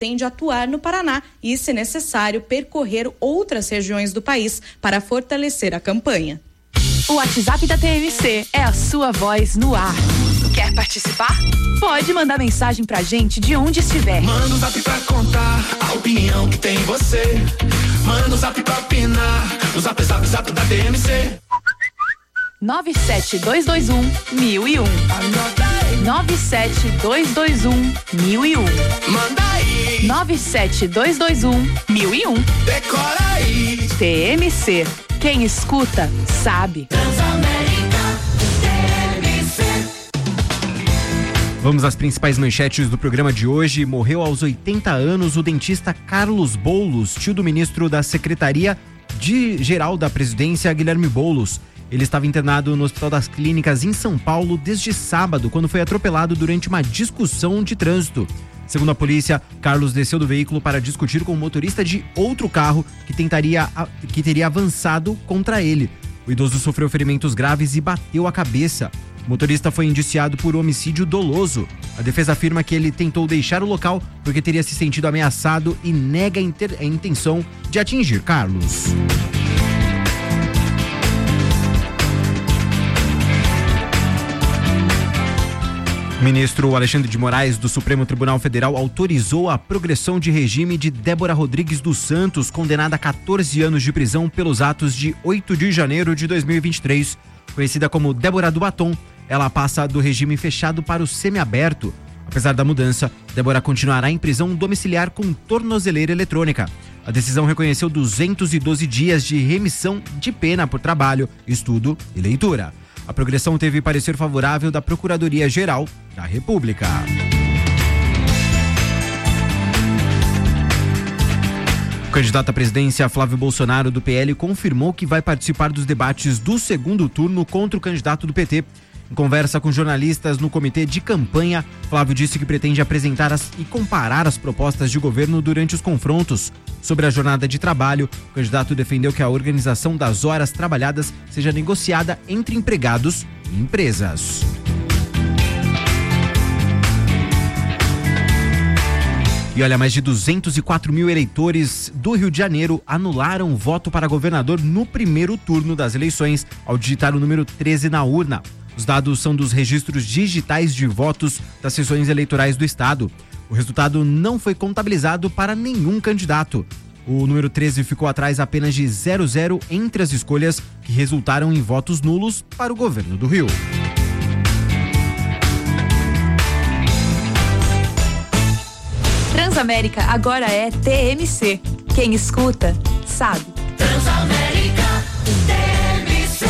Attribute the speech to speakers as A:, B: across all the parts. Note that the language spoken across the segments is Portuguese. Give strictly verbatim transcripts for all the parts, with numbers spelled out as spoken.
A: pretende atuar no Paraná e, se necessário, percorrer outras regiões do país para fortalecer a campanha.
B: O WhatsApp da T M C é a sua voz no ar. Quer participar? Pode mandar mensagem pra gente de onde estiver.
C: Manda um zap pra contar a opinião que tem você. Manda um zap pra opinar. O zap, zap, zap da T M C.
B: nove sete dois dois um, mil e um. nove sete dois dois um, mil e um.
C: Manda aí.
B: nove sete dois dois um, mil e um.
C: Decora aí.
B: T M C. Quem escuta, sabe.
D: Vamos às principais manchetes do programa de hoje. Morreu aos oitenta anos o dentista Carlos Boulos, tio do ministro da Secretaria de Geral da Presidência, Guilherme Boulos. Ele estava internado no Hospital das Clínicas em São Paulo desde sábado, quando foi atropelado durante uma discussão de trânsito. Segundo a polícia, Carlos desceu do veículo para discutir com o motorista de outro carro que tentaria, que teria avançado contra ele. O idoso sofreu ferimentos graves e bateu a cabeça. O motorista foi indiciado por homicídio doloso. A defesa afirma que ele tentou deixar o local porque teria se sentido ameaçado e nega a, inter... a intenção de atingir Carlos. O ministro Alexandre de Moraes, do Supremo Tribunal Federal, autorizou a progressão de regime de Débora Rodrigues dos Santos, condenada a quatorze anos de prisão pelos atos de oito de janeiro de dois mil e vinte e três. Conhecida como Débora do Batom, ela passa do regime fechado para o semiaberto. Apesar da mudança, Débora continuará em prisão domiciliar com tornozeleira eletrônica. A decisão reconheceu duzentos e doze dias de remissão de pena por trabalho, estudo e leitura. A progressão teve parecer favorável da Procuradoria-Geral da República. O candidato à presidência Flávio Bolsonaro, do P L, confirmou que vai participar dos debates do segundo turno contra o candidato do P T. Em conversa com jornalistas no comitê de campanha, Flávio disse que pretende apresentar as, e comparar as propostas de governo durante os confrontos. Sobre a jornada de trabalho, o candidato defendeu que a organização das horas trabalhadas seja negociada entre empregados e empresas. E olha, mais de duzentos e quatro mil eleitores do Rio de Janeiro anularam o voto para governador no primeiro turno das eleições, ao digitar o número treze na urna. Os dados são dos registros digitais de votos das sessões eleitorais do estado. O resultado não foi contabilizado para nenhum candidato. O número treze ficou atrás apenas de zero zero entre as escolhas que resultaram em votos nulos para o governo do Rio.
B: Transamérica agora é T M C. Quem escuta, sabe.
C: Transamérica, T M C.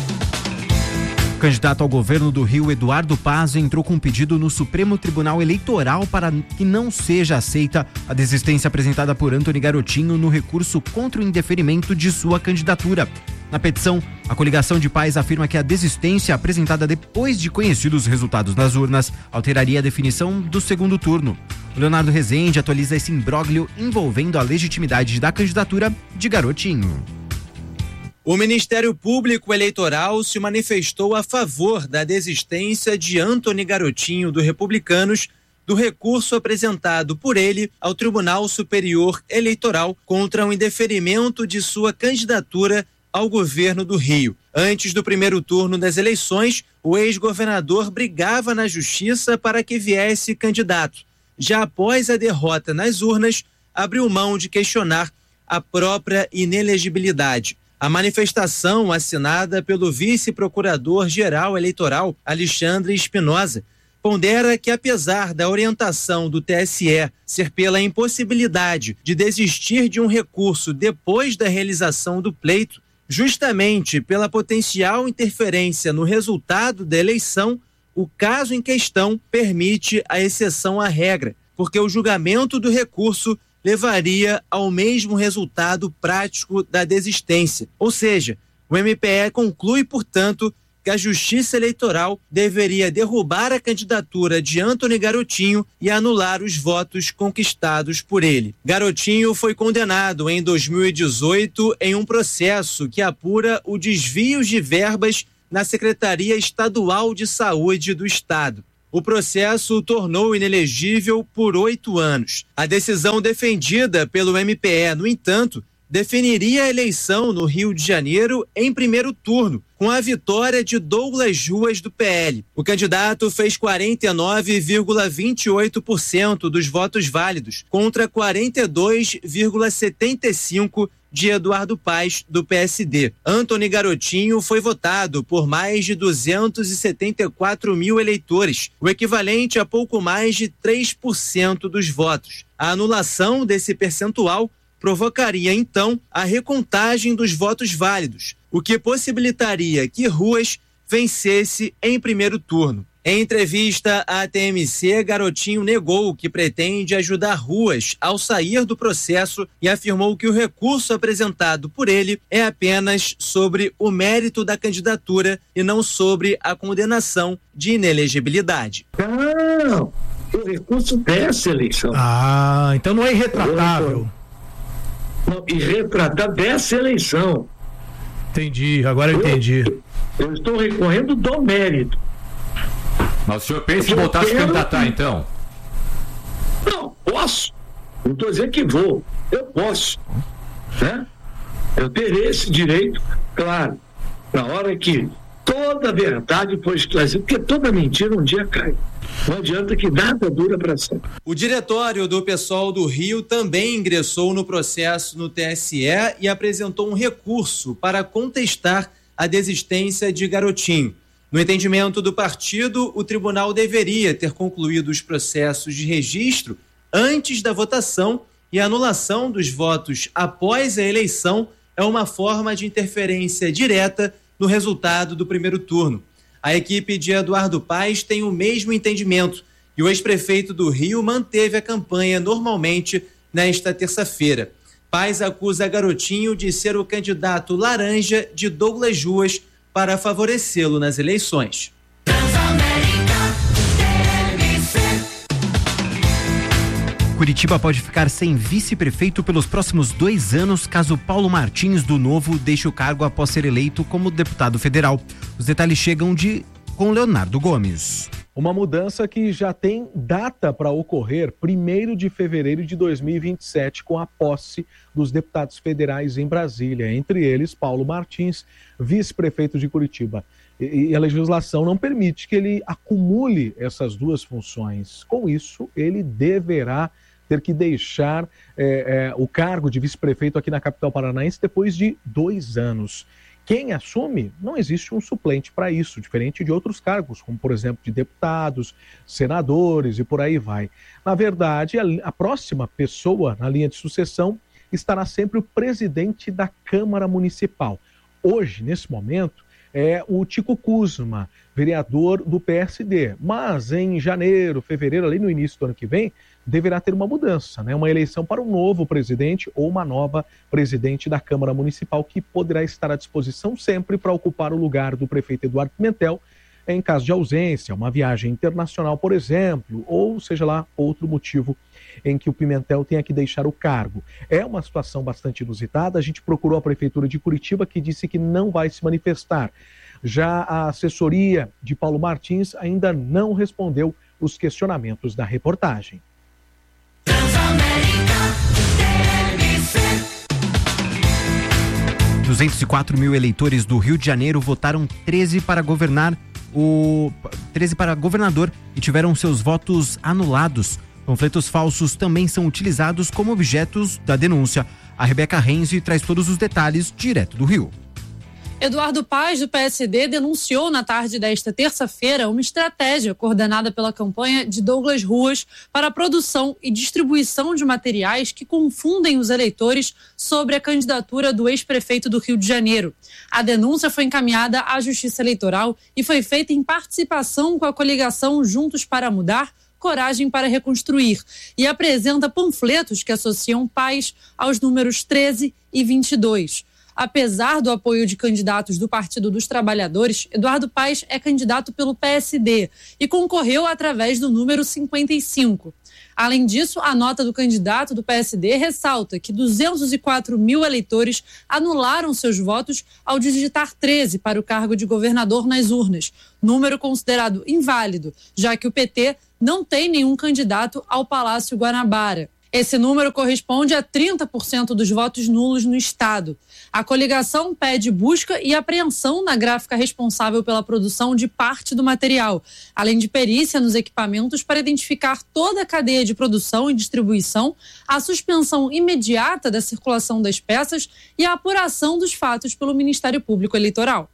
D: O candidato ao governo do Rio, Eduardo Paz, entrou com um pedido no Supremo Tribunal Eleitoral para que não seja aceita a desistência apresentada por Antony Garotinho no recurso contra o indeferimento de sua candidatura. Na petição, a coligação de pais afirma que a desistência apresentada depois de conhecidos os resultados das urnas alteraria a definição do segundo turno. O Leonardo Rezende atualiza esse imbróglio envolvendo a legitimidade da candidatura de Garotinho.
E: O Ministério Público Eleitoral se manifestou a favor da desistência de Antony Garotinho, do Republicanos, do recurso apresentado por ele ao Tribunal Superior Eleitoral contra o indeferimento de sua candidatura ao governo do Rio. Antes do primeiro turno das eleições, o ex-governador brigava na justiça para que viesse candidato. Já após a derrota nas urnas, abriu mão de questionar a própria inelegibilidade. A manifestação, assinada pelo vice-procurador-geral eleitoral, Alexandre Espinosa, pondera que, apesar da orientação do T S E ser pela impossibilidade de desistir de um recurso depois da realização do pleito, justamente pela potencial interferência no resultado da eleição, o caso em questão permite a exceção à regra, porque o julgamento do recurso levaria ao mesmo resultado prático da desistência. Ou seja, o M P E conclui, portanto, que a Justiça Eleitoral deveria derrubar a candidatura de Antony Garotinho e anular os votos conquistados por ele. Garotinho foi condenado em dois mil e dezoito em um processo que apura o desvio de verbas na Secretaria Estadual de Saúde do Estado. o processo o tornou inelegível por oito anos. A decisão defendida pelo M P E, no entanto, definiria a eleição no Rio de Janeiro em primeiro turno, com a vitória de Douglas Ruas do P L. O candidato fez quarenta e nove vírgula vinte e oito por cento dos votos válidos, contra quarenta e dois vírgula setenta e cinco por cento de Eduardo Paes, do P S D. Antony Garotinho foi votado por mais de duzentos e setenta e quatro mil eleitores, o equivalente a pouco mais de três por cento dos votos. A anulação desse percentual provocaria, então, a recontagem dos votos válidos, o que possibilitaria que Ruas vencesse em primeiro turno. Em entrevista à T M C, Garotinho negou que pretende ajudar Ruas ao sair do processo e afirmou que o recurso apresentado por ele é apenas sobre o mérito da candidatura e não sobre a condenação de inelegibilidade.
F: Não, o recurso dessa eleição.
G: Ah, então não é irretratável.
F: Não, irretratável dessa eleição.
G: Entendi, agora eu entendi.
F: Eu estou recorrendo do mérito.
H: Mas o senhor pensa em voltar a se candidatar, então?
F: Não, posso. Não estou dizendo que vou. Eu posso. Né? Eu terei esse direito, claro, na hora que toda a verdade for esclarecida, porque toda mentira um dia cai. Não adianta que nada dura para sempre.
E: O diretório do PSOL do Rio também ingressou no processo no T S E e apresentou um recurso para contestar a desistência de Garotinho. No entendimento do partido, o tribunal deveria ter concluído os processos de registro antes da votação e a anulação dos votos após a eleição é uma forma de interferência direta no resultado do primeiro turno. A equipe de Eduardo Paes tem o mesmo entendimento e o ex-prefeito do Rio manteve a campanha normalmente nesta terça-feira. Paes acusa Garotinho de ser o candidato laranja de Douglas Ruas para favorecê-lo nas eleições.
D: Curitiba pode ficar sem vice-prefeito pelos próximos dois anos caso Paulo Martins, do Novo, deixe o cargo após ser eleito como deputado federal. Os detalhes chegam de com Leonardo Gomes.
I: Uma mudança que já tem data para ocorrer, primeiro de fevereiro de dois mil e vinte e sete, com a posse dos deputados federais em Brasília, entre eles Paulo Martins, vice-prefeito de Curitiba. E a legislação não permite que ele acumule essas duas funções. Com isso, ele deverá ter que deixar é, é, o cargo de vice-prefeito aqui na capital paranaense depois de dois anos. Quem assume, não existe um suplente para isso, diferente de outros cargos, como, por exemplo, de deputados, senadores e por aí vai. Na verdade, a, a próxima pessoa na linha de sucessão estará sempre o presidente da Câmara Municipal. Hoje, nesse momento, é o Tico Kuzma, vereador do P S D. Mas em janeiro, fevereiro, ali no início do ano que vem, deverá ter uma mudança, né? Uma eleição para um novo presidente ou uma nova presidente da Câmara Municipal que poderá estar à disposição sempre para ocupar o lugar do prefeito Eduardo Pimentel em caso de ausência, uma viagem internacional, por exemplo, ou seja lá outro motivo em que o Pimentel tenha que deixar o cargo. É uma situação bastante inusitada. A gente procurou a Prefeitura de Curitiba, que disse que não vai se manifestar. Já a assessoria de Paulo Martins ainda não respondeu os questionamentos da reportagem.
D: duzentos e quatro mil eleitores do Rio de Janeiro votaram treze para governar o treze para governador e tiveram seus votos anulados. Panfletos falsos também são utilizados como objetos da denúncia. A Rebeca Renzi traz todos os detalhes direto do Rio.
J: Eduardo Paes, do P S D, denunciou na tarde desta terça-feira uma estratégia coordenada pela campanha de Douglas Ruas para a produção e distribuição de materiais que confundem os eleitores sobre a candidatura do ex-prefeito do Rio de Janeiro. A denúncia foi encaminhada à Justiça Eleitoral e foi feita em participação com a coligação Juntos para Mudar, Coragem para Reconstruir, e apresenta panfletos que associam Paes aos números treze e vinte e dois. Apesar do apoio de candidatos do Partido dos Trabalhadores, Eduardo Paes é candidato pelo P S D e concorreu através do número cinquenta e cinco. Além disso, a nota do candidato do P S D ressalta que duzentos e quatro mil eleitores anularam seus votos ao digitar treze para o cargo de governador nas urnas, número considerado inválido, já que o P T não tem nenhum candidato ao Palácio Guanabara. Esse número corresponde a trinta por cento dos votos nulos no estado. A coligação pede busca e apreensão na gráfica responsável pela produção de parte do material, além de perícia nos equipamentos para identificar toda a cadeia de produção e distribuição, a suspensão imediata da circulação das peças e a apuração dos fatos pelo Ministério Público Eleitoral.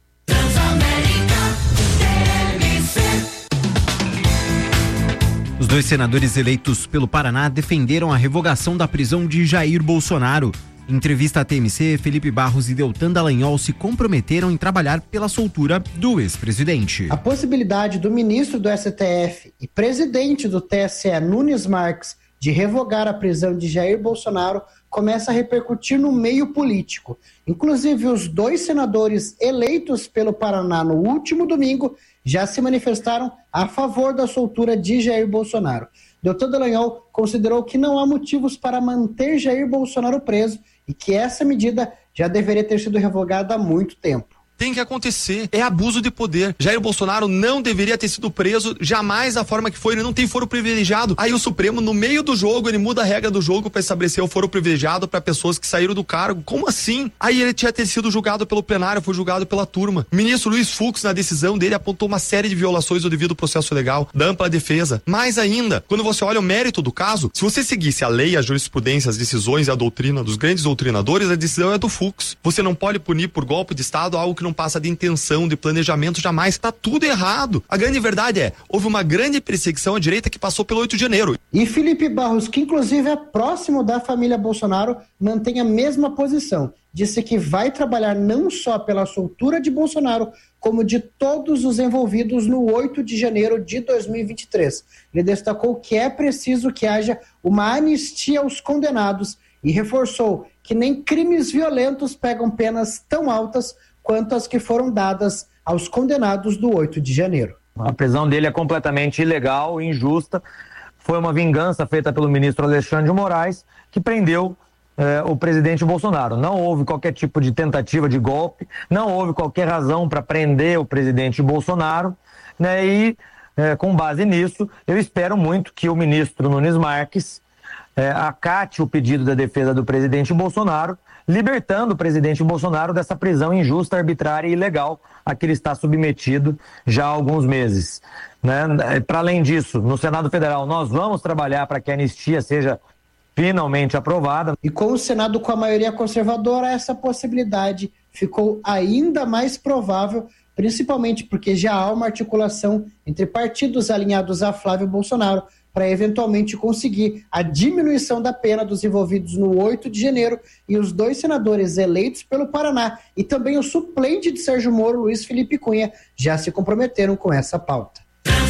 D: Os dois senadores eleitos pelo Paraná defenderam a revogação da prisão de Jair Bolsonaro. Em entrevista à T M C, Felipe Barros e Deltan Dallagnol se comprometeram em trabalhar pela soltura do ex-presidente.
K: A possibilidade do ministro do S T F e presidente do T S E, Nunes Marques, de revogar a prisão de Jair Bolsonaro começa a repercutir no meio político. Inclusive, os dois senadores eleitos pelo Paraná no último domingo já se manifestaram a favor da soltura de Jair Bolsonaro. Deltan Dallagnol considerou que não há motivos para manter Jair Bolsonaro preso e que essa medida já deveria ter sido revogada há muito tempo.
L: Tem que acontecer, é abuso de poder. Jair Bolsonaro não deveria ter sido preso jamais da forma que foi, ele não tem foro privilegiado. Aí o Supremo, no meio do jogo, ele muda a regra do jogo para estabelecer o foro privilegiado para pessoas que saíram do cargo. Como assim? Aí ele tinha ter sido julgado pelo plenário, foi julgado pela turma. O ministro Luiz Fux, na decisão dele, apontou uma série de violações do devido processo legal, da ampla defesa. Mais ainda, quando você olha o mérito do caso, se você seguisse a lei, a jurisprudência, as decisões e a doutrina dos grandes doutrinadores, a decisão é do Fux. Você não pode punir por golpe de Estado algo que não passa de intenção, de planejamento, jamais. Tá tudo errado. A grande verdade é, houve uma grande perseguição à direita que passou pelo oito de janeiro.
K: E Felipe Barros, que inclusive é próximo da família Bolsonaro, mantém a mesma posição. Disse que vai trabalhar não só pela soltura de Bolsonaro, como de todos os envolvidos no oito de janeiro de dois mil e vinte e três. Ele destacou que é preciso que haja uma anistia aos condenados e reforçou que nem crimes violentos pegam penas tão altas quanto as que foram dadas aos condenados do oito de janeiro.
M: A prisão dele é completamente ilegal, injusta. Foi uma vingança feita pelo ministro Alexandre de Moraes, que prendeu eh, o presidente Bolsonaro. Não houve qualquer tipo de tentativa de golpe, não houve qualquer razão para prender o presidente Bolsonaro, né? E, eh, com base nisso, eu espero muito que o ministro Nunes Marques eh, acate o pedido da defesa do presidente Bolsonaro, libertando o presidente Bolsonaro dessa prisão injusta, arbitrária e ilegal a que ele está submetido já há alguns meses. Né? Para além disso, no Senado Federal, nós vamos trabalhar para que a anistia seja finalmente aprovada.
K: E com o Senado com a maioria conservadora, essa possibilidade ficou ainda mais provável, principalmente porque já há uma articulação entre partidos alinhados a Flávio Bolsonaro, para eventualmente conseguir a diminuição da pena dos envolvidos no oito de janeiro, e os dois senadores eleitos pelo Paraná e também o suplente de Sérgio Moro, Luiz Felipe Cunha, já se comprometeram com essa pauta.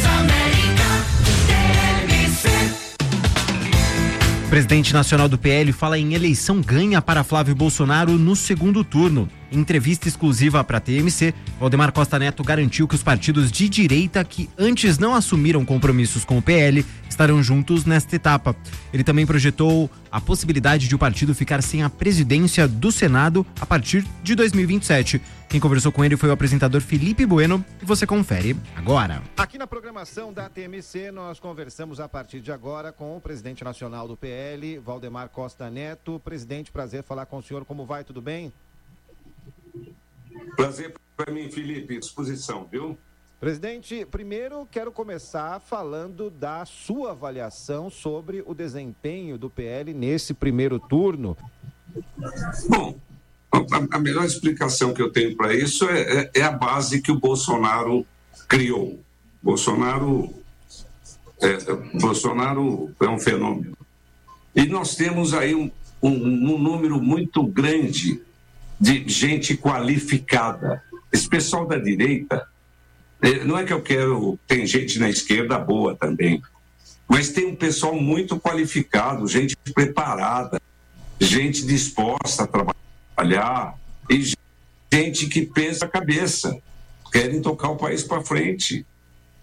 D: O presidente nacional do P L fala em eleição ganha para Flávio Bolsonaro no segundo turno. Em entrevista exclusiva para a T M C, Valdemar Costa Neto garantiu que os partidos de direita que antes não assumiram compromissos com o P L estarão juntos nesta etapa. Ele também projetou a possibilidade de o partido ficar sem a presidência do Senado a partir de dois mil e vinte e sete. Quem conversou com ele foi o apresentador Felipe Bueno e você confere agora.
N: Aqui na programação da T M C, nós conversamos a partir de agora com o presidente nacional do P L, Valdemar Costa Neto. Presidente, prazer falar com o senhor. Como vai? Tudo bem?
O: Prazer para mim, Felipe. Disposição, viu?
N: Presidente, primeiro quero começar falando da sua avaliação sobre o desempenho do P L nesse primeiro turno.
O: Bom, a, a melhor explicação que eu tenho para isso é, é, é a base que o Bolsonaro criou. Bolsonaro é, Bolsonaro é um fenômeno. E nós temos aí um, um, um número muito grande de gente qualificada. Esse pessoal da direita, não é que eu quero, tem gente na esquerda boa também, mas tem um pessoal muito qualificado, gente preparada, gente disposta a trabalhar e gente que pensa a cabeça, querem tocar o país para frente.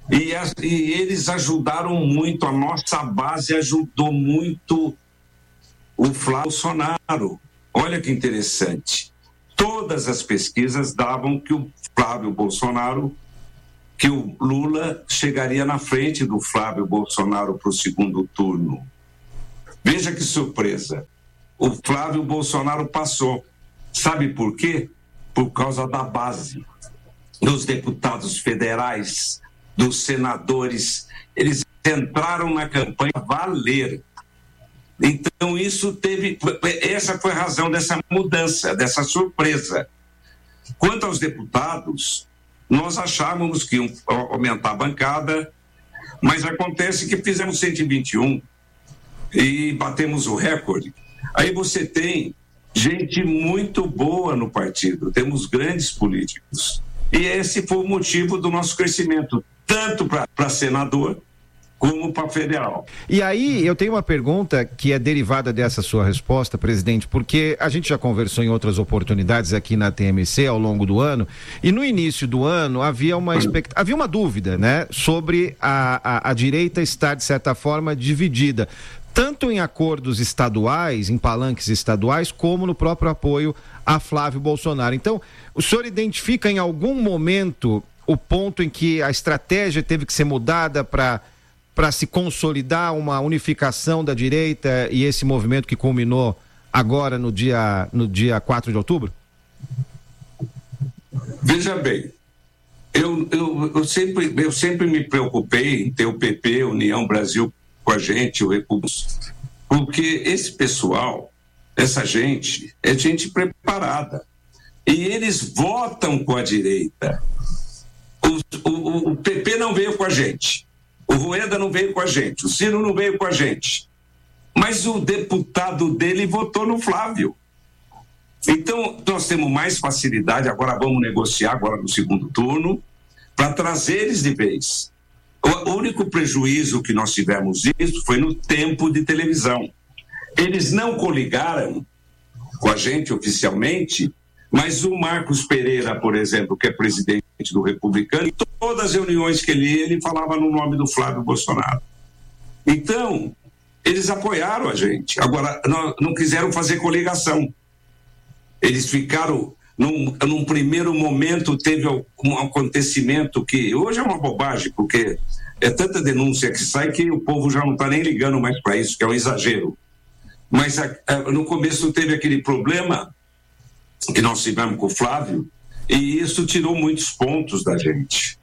O: E, as, e eles ajudaram muito, a nossa base ajudou muito o Flávio Bolsonaro. Olha que interessante. Todas as pesquisas davam que o Flávio Bolsonaro, que o Lula chegaria na frente do Flávio Bolsonaro para o segundo turno. Veja que surpresa. O Flávio Bolsonaro passou. Sabe por quê? Por causa da base. Dos deputados federais, dos senadores, eles entraram na campanha a valer. Então isso teve, essa foi a razão dessa mudança, dessa surpresa. Quanto aos deputados, nós achávamos que iam aumentar a bancada, mas acontece que fizemos cento e vinte e um e batemos o recorde. Aí você tem gente muito boa no partido, temos grandes políticos. E esse foi o motivo do nosso crescimento, tanto para senador como para federal.
N: E aí eu tenho uma pergunta que é derivada dessa sua resposta, presidente, porque a gente já conversou em outras oportunidades aqui na T M C ao longo do ano, e no início do ano havia uma expect... havia uma dúvida, né, sobre a, a, a direita estar, de certa forma, dividida, tanto em acordos estaduais, em palanques estaduais, como no próprio apoio a Flávio Bolsonaro. Então, o senhor identifica em algum momento o ponto em que a estratégia teve que ser mudada para para se consolidar uma unificação da direita e esse movimento que culminou agora no dia, no dia quatro de outubro?
O: Veja bem, eu, eu, eu, sempre, eu sempre me preocupei em ter o P P, União Brasil com a gente, o República, porque esse pessoal, essa gente, é gente preparada. E eles votam com a direita. O, o, o P P não veio com a gente. O Rueda não veio com a gente, o Ciro não veio com a gente, mas o deputado dele votou no Flávio. Então, nós temos mais facilidade, agora vamos negociar agora no segundo turno, para trazer eles de vez. O único prejuízo que nós tivemos isso foi no tempo de televisão. Eles não coligaram com a gente oficialmente, mas o Marcos Pereira, por exemplo, que é presidente do Republicano, em todas as reuniões que ele ia, ele falava no nome do Flávio Bolsonaro. Então, eles apoiaram a gente. Agora, não, não quiseram fazer coligação. Eles ficaram, num, num primeiro momento, teve um acontecimento que hoje é uma bobagem, porque é tanta denúncia que sai que o povo já não está nem ligando mais para isso, que é um exagero. Mas a, a, no começo teve aquele problema que nós tivemos com o Flávio, e isso tirou muitos pontos da gente.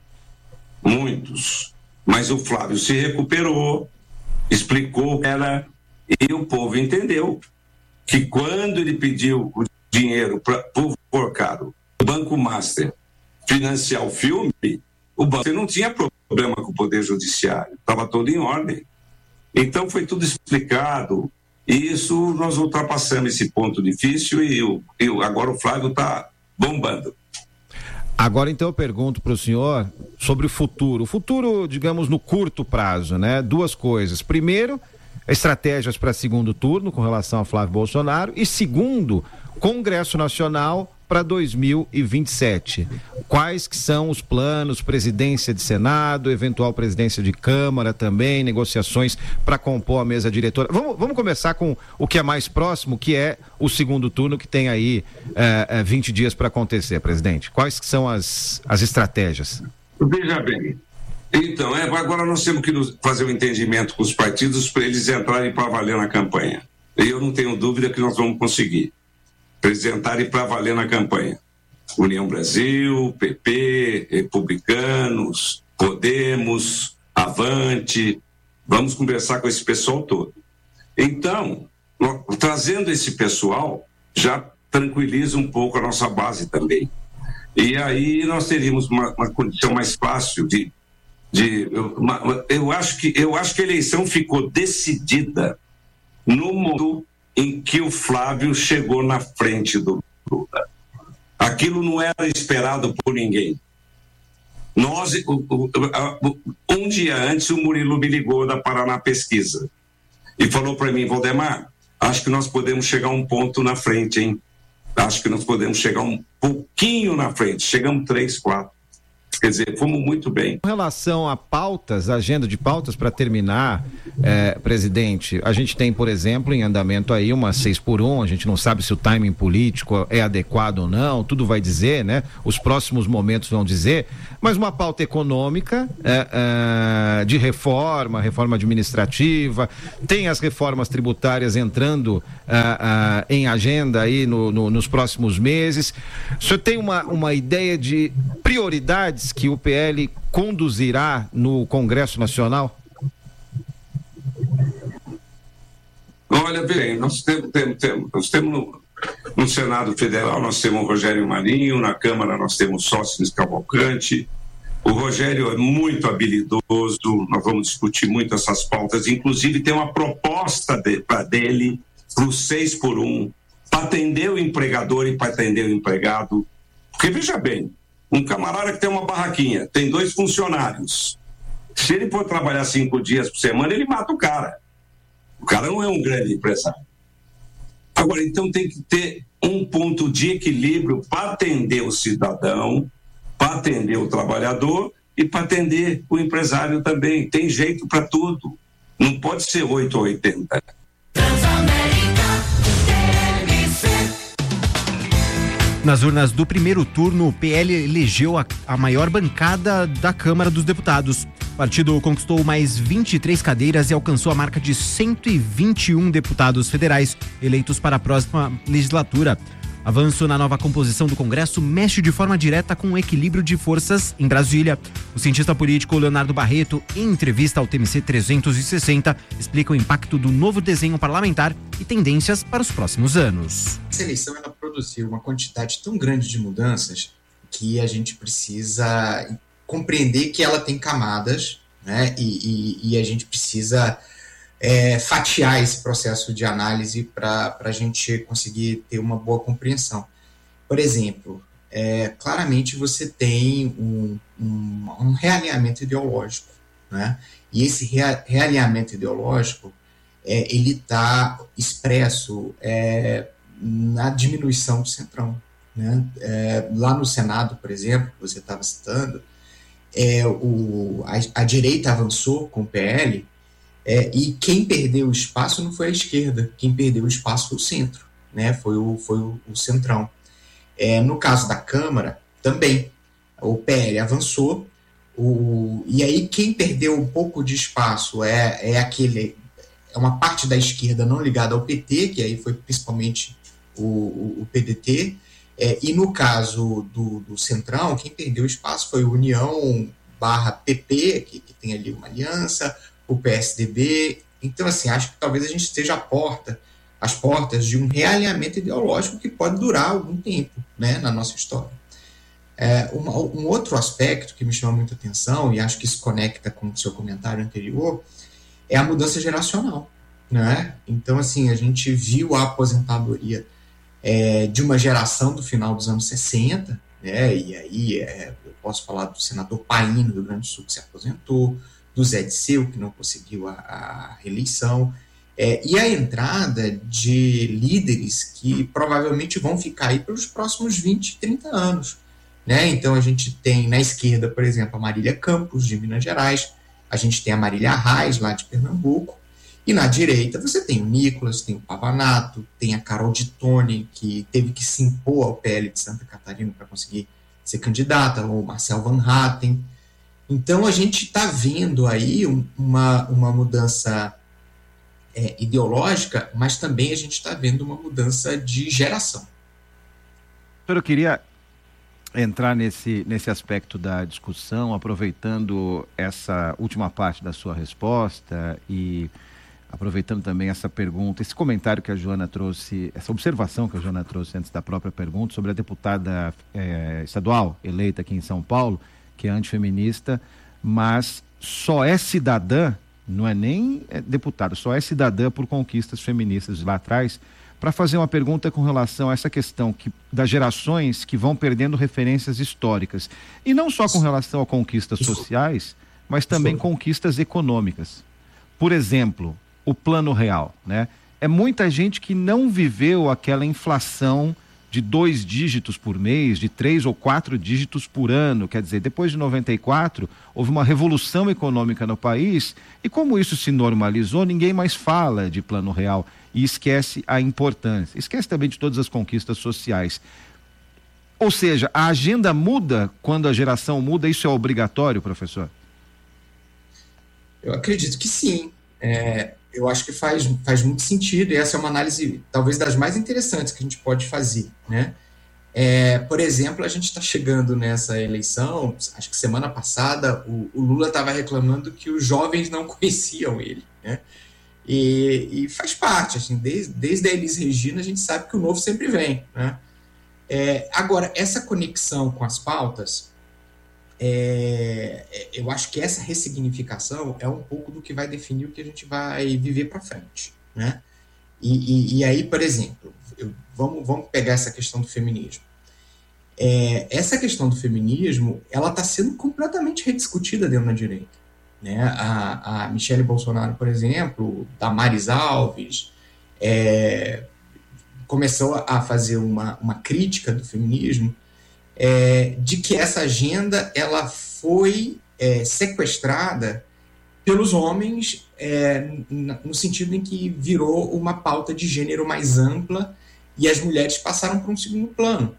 O: Muitos. Mas o Flávio se recuperou, explicou que era, e o povo entendeu que quando ele pediu o dinheiro para o Forcado, o Banco Master, financiar o filme, o banco não tinha problema com o Poder Judiciário, estava tudo em ordem. Então foi tudo explicado. E isso nós ultrapassamos esse ponto difícil e, o, e agora o Flávio está bombando.
N: Agora então eu pergunto para o senhor sobre o futuro. O futuro, digamos, no curto prazo, né? Duas coisas. Primeiro, estratégias para segundo turno com relação a Flávio Bolsonaro e segundo, Congresso Nacional para dois mil e vinte e sete. Quais que são os planos, presidência de Senado, eventual presidência de Câmara também, negociações para compor a mesa diretora. Vamos, vamos começar com o que é mais próximo, que é o segundo turno, que tem aí eh, vinte dias para acontecer, presidente. Quais que são as, as estratégias?
O: Veja bem, então, é, agora nós temos que fazer um entendimento com os partidos para eles entrarem para valer na campanha. E eu não tenho dúvida que nós vamos conseguir apresentarem para valer na campanha. União Brasil, P P, Republicanos, Podemos, Avante, vamos conversar com esse pessoal todo. Então, trazendo esse pessoal, já tranquiliza um pouco a nossa base também. E aí nós teríamos uma, uma condição mais fácil de... de uma, eu, acho que, eu acho que a eleição ficou decidida no momento em que o Flávio chegou na frente do Lula. Aquilo não era esperado por ninguém. Nós, um dia antes, o Murilo me ligou da Paraná Pesquisa e falou para mim: Valdemar, acho que nós podemos chegar um ponto na frente, hein? Acho que nós podemos chegar um pouquinho na frente. Chegamos três, quatro. Quer dizer, fomos muito bem.
N: Com relação a pautas, a agenda de pautas, para terminar, eh, presidente, a gente tem, por exemplo, em andamento aí uma seis por um, a gente não sabe se o timing político é adequado ou não, tudo vai dizer, né? Os próximos momentos vão dizer, mas uma pauta econômica, eh, eh, de reforma, reforma administrativa, tem as reformas tributárias entrando eh, eh, em agenda aí no, no, nos próximos meses. O senhor tem uma, uma ideia de prioridades que o P L conduzirá no Congresso Nacional?
O: Olha bem, nós temos, temos, temos, nós temos no, no Senado Federal, nós temos o Rogério Marinho, na Câmara nós temos Sócrates Cavalcante. O Rogério é muito habilidoso, nós vamos discutir muito essas pautas, inclusive tem uma proposta de, pra dele para o seis por um, para atender o empregador e para atender o empregado. Porque veja bem, um camarada que tem uma barraquinha, tem dois funcionários. Se ele for trabalhar cinco dias por semana, ele mata o cara. O cara não é um grande empresário. Agora, então tem que ter um ponto de equilíbrio para atender o cidadão, para atender o trabalhador e para atender o empresário também. Tem jeito para tudo. Não pode ser oito ou oitenta.
D: Nas urnas do primeiro turno, o P L elegeu a, a maior bancada da Câmara dos Deputados. O partido conquistou mais vinte e três cadeiras e alcançou a marca de cento e vinte e um deputados federais eleitos para a próxima legislatura. Avanço na nova composição do Congresso mexe de forma direta com o equilíbrio de forças em Brasília. O cientista político Leonardo Barreto, em entrevista ao T M C trezentos e sessenta, explica o impacto do novo desenho parlamentar e tendências para os próximos anos.
P: Essa eleição ela produziu uma quantidade tão grande de mudanças que a gente precisa compreender que ela tem camadas, né? E, e, e a gente precisa É, fatiar esse processo de análise para a gente conseguir ter uma boa compreensão. Por exemplo, é, claramente você tem um, um, um realinhamento ideológico, né? E esse rea, realinhamento ideológico é, ele está expresso é, na diminuição do centrão, né? É, lá no Senado, por exemplo, que você estava citando, é, o, a, a direita avançou com o P L. É, e quem perdeu o espaço não foi a esquerda, quem perdeu o espaço foi o centro, né? Foi o, foi o, o centrão. É, no caso da Câmara, também, o P L avançou, o, e aí quem perdeu um pouco de espaço é, é aquele, é uma parte da esquerda não ligada ao P T, que aí foi principalmente o, o, o P D T, é, e no caso do, do centrão, quem perdeu espaço foi o União barra P P, que, que tem ali uma aliança, o P S D B. Então, assim, acho que talvez a gente esteja à porta, às portas de um realinhamento ideológico que pode durar algum tempo, né, na nossa história. É, um, um outro aspecto que me chama muita atenção, e acho que isso conecta com o seu comentário anterior, é a mudança geracional, né? Então, assim, a gente viu a aposentadoria é, de uma geração do final dos anos sessenta, né? E aí é, eu posso falar do senador Paino, do Rio Grande do Sul, que se aposentou, do Zé Disseu, que não conseguiu a, a reeleição, é, e a entrada de líderes que provavelmente vão ficar aí pelos próximos vinte, trinta anos. Né? Então a gente tem na esquerda, por exemplo, a Marília Campos, de Minas Gerais, a gente tem a Marília Reis, lá de Pernambuco, e na direita você tem o Nicolas, tem o Pavanato, tem a Carol de Tone, que teve que se impor ao P L de Santa Catarina para conseguir ser candidata, ou o Marcel Van Hatten. Então, a gente está vendo aí uma, uma mudança é, ideológica, mas também a gente está vendo uma mudança de geração.
N: Eu queria entrar nesse, nesse aspecto da discussão, aproveitando essa última parte da sua resposta e aproveitando também essa pergunta, esse comentário que a Joana trouxe, essa observação que a Joana trouxe antes da própria pergunta sobre a deputada é, estadual eleita aqui em São Paulo, que é antifeminista, mas só é cidadã, não é nem deputada, só é cidadã por conquistas feministas lá atrás, para fazer uma pergunta com relação a essa questão que, das gerações que vão perdendo referências históricas. E não só com relação a conquistas sociais, mas também conquistas econômicas. Por exemplo, o Plano Real, né? É muita gente que não viveu aquela inflação de dois dígitos por mês, de três ou quatro dígitos por ano. Quer dizer, depois de noventa e quatro, houve uma revolução econômica no país e como isso se normalizou, ninguém mais fala de Plano Real e esquece a importância. Esquece também de todas as conquistas sociais. Ou seja, a agenda muda quando a geração muda, isso é obrigatório, professor?
P: Eu acredito que sim. É, eu acho que faz, faz muito sentido e essa é uma análise talvez das mais interessantes que a gente pode fazer, né? É, por exemplo, a gente está chegando nessa eleição, acho que semana passada o, o Lula estava reclamando que os jovens não conheciam ele, né? E, e faz parte, assim, desde, desde a Elis Regina a gente sabe que o novo sempre vem, né? É, agora, essa conexão com as pautas, é, eu acho que essa ressignificação é um pouco do que vai definir o que a gente vai viver para frente, né? E, e, e aí, por exemplo, eu, vamos, vamos pegar essa questão do feminismo. É, essa questão do feminismo, ela está sendo completamente rediscutida dentro da direita, né? A, a Michele Bolsonaro, por exemplo, Damares Alves, é, começou a fazer uma, uma crítica do feminismo, é, de que essa agenda ela foi é, sequestrada pelos homens, é, no sentido em que virou uma pauta de gênero mais ampla e as mulheres passaram para um segundo plano.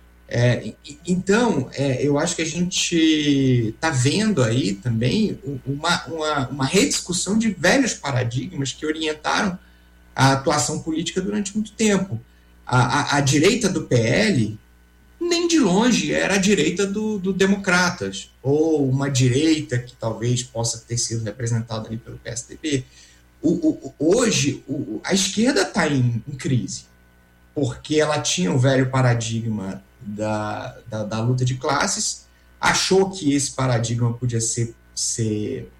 P: É, então, é, eu acho que a gente está vendo aí também uma, uma, uma rediscussão de velhos paradigmas que orientaram a atuação política durante muito tempo. A, a, a direita do P L, nem de longe, era a direita do, do Democratas, ou uma direita que talvez possa ter sido representada ali pelo P S D B. O, o, hoje, o, a esquerda está em, em crise, porque ela tinha o velho paradigma da, da, da luta de classes, achou que esse paradigma podia ser, ser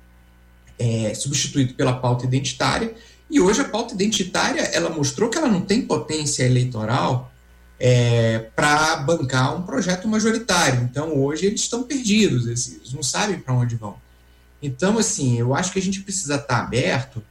P: é, substituído pela pauta identitária. E hoje a pauta identitária, ela mostrou que ela não tem potência eleitoral é, para bancar um projeto majoritário. Então, hoje eles estão perdidos, eles não sabem para onde vão. Então, assim, eu acho que a gente precisa estar aberto,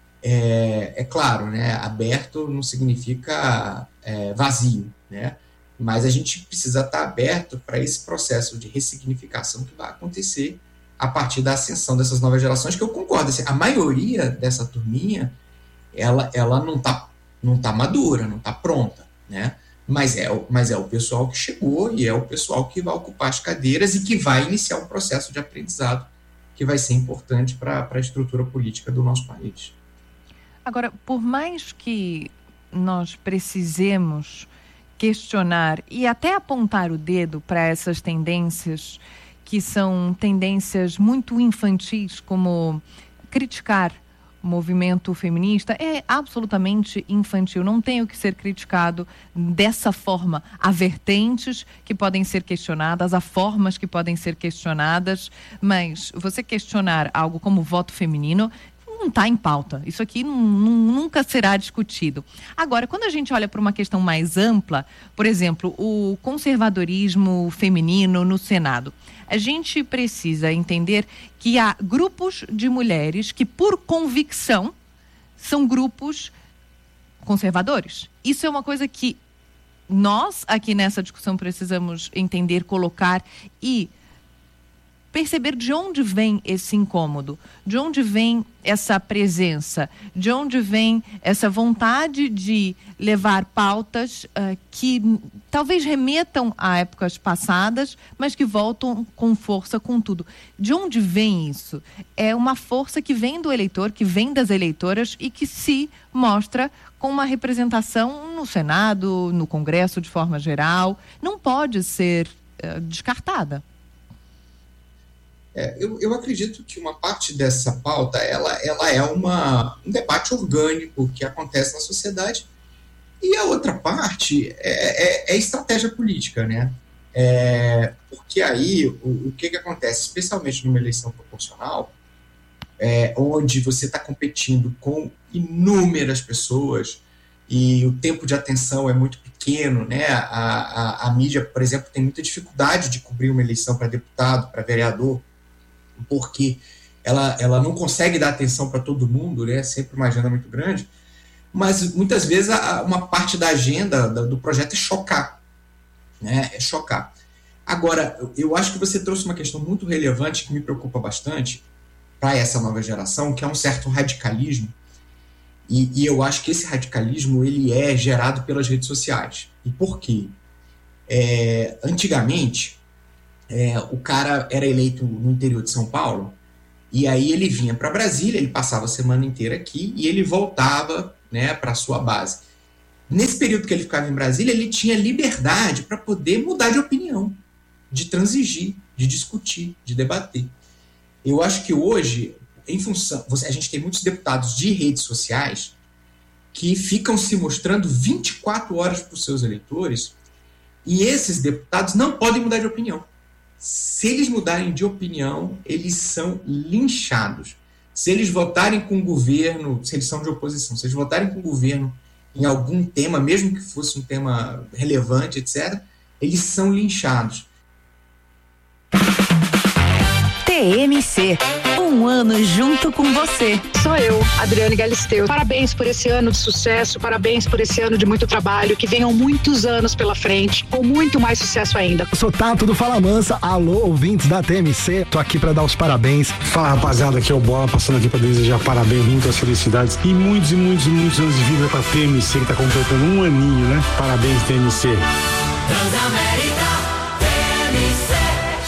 P: é, é claro, né? Aberto não significa é, vazio, né? Mas a gente precisa estar aberto para esse processo de ressignificação que vai acontecer a partir da ascensão dessas novas gerações, que eu concordo, assim, a maioria dessa turminha ela, ela não está não tá madura, não está pronta, né? Mas é, mas é o pessoal que chegou e é o pessoal que vai ocupar as cadeiras e que vai iniciar um processo de aprendizado que vai ser importante para a estrutura política do nosso país.
B: Agora, por mais que nós precisemos questionar e até apontar o dedo para essas tendências que são tendências muito infantis, como criticar o movimento feminista, é absolutamente infantil, não tem o que ser criticado dessa forma. Há vertentes que podem ser questionadas, há formas que podem ser questionadas, mas você questionar algo como voto feminino não está em pauta. Isso aqui nunca será discutido. Agora, quando a gente olha para uma questão mais ampla, por exemplo, o conservadorismo feminino no Senado, a gente precisa entender que há grupos de mulheres que, por convicção, são grupos conservadores. Isso é uma coisa que nós, aqui nessa discussão, precisamos entender, colocar e perceber de onde vem esse incômodo, de onde vem essa presença, de onde vem essa vontade de levar pautas uh, que talvez remetam a épocas passadas, mas que voltam com força com tudo. De onde vem isso? É uma força que vem do eleitor, que vem das eleitoras e que se mostra com uma representação no Senado, no Congresso de forma geral, não pode ser uh, descartada.
P: É, eu, eu acredito que uma parte dessa pauta ela, ela é uma, um debate orgânico que acontece na sociedade, e a outra parte é, é, é estratégia política, né? É, porque aí o, o que, que acontece, especialmente numa eleição proporcional, é, onde você está competindo com inúmeras pessoas e o tempo de atenção é muito pequeno, né? A, a, a mídia, por exemplo, tem muita dificuldade de cobrir uma eleição para deputado, para vereador, porque ela, ela não consegue dar atenção para todo mundo, né? Sempre uma agenda muito grande. mas muitas vezes a, uma parte da agenda do, do projeto é chocar, né? É chocar. Agora, eu, eu acho que você trouxe uma questão muito relevante que me preocupa bastante para essa nova geração, que é um certo radicalismo, e, e eu acho que esse radicalismo ele é gerado pelas redes sociais. E por quê? É, antigamente, é, o cara era eleito no interior de São Paulo, e aí ele vinha para Brasília, ele passava a semana inteira aqui, e ele voltava, né, para a sua base. Nesse período que ele ficava em Brasília, ele tinha liberdade para poder mudar de opinião, de transigir, de discutir, de debater. Eu acho que hoje, em função, a gente tem muitos deputados de redes sociais que ficam se mostrando vinte e quatro horas para os seus eleitores, e esses deputados não podem mudar de opinião. Se eles mudarem de opinião, eles são linchados. Se eles votarem com o governo, se eles são de oposição, se eles votarem com o governo em algum tema, mesmo que fosse um tema relevante, etcétera, eles são linchados.
Q: T M C, um ano junto com você.
R: Sou eu, Adriane Galisteu. Parabéns por esse ano de sucesso, parabéns por esse ano de muito trabalho, que venham muitos anos pela frente, com muito mais sucesso ainda.
S: Eu sou Tato do Fala Mansa, alô ouvintes da T M C, tô aqui pra dar os parabéns.
T: Fala rapaziada, aqui é o Bola, passando aqui pra desejar parabéns, muitas felicidades e muitos e muitos e muitos anos de vida pra T M C, que tá completando um aninho, né? Parabéns, T M C.
C: Transamérica, T M C.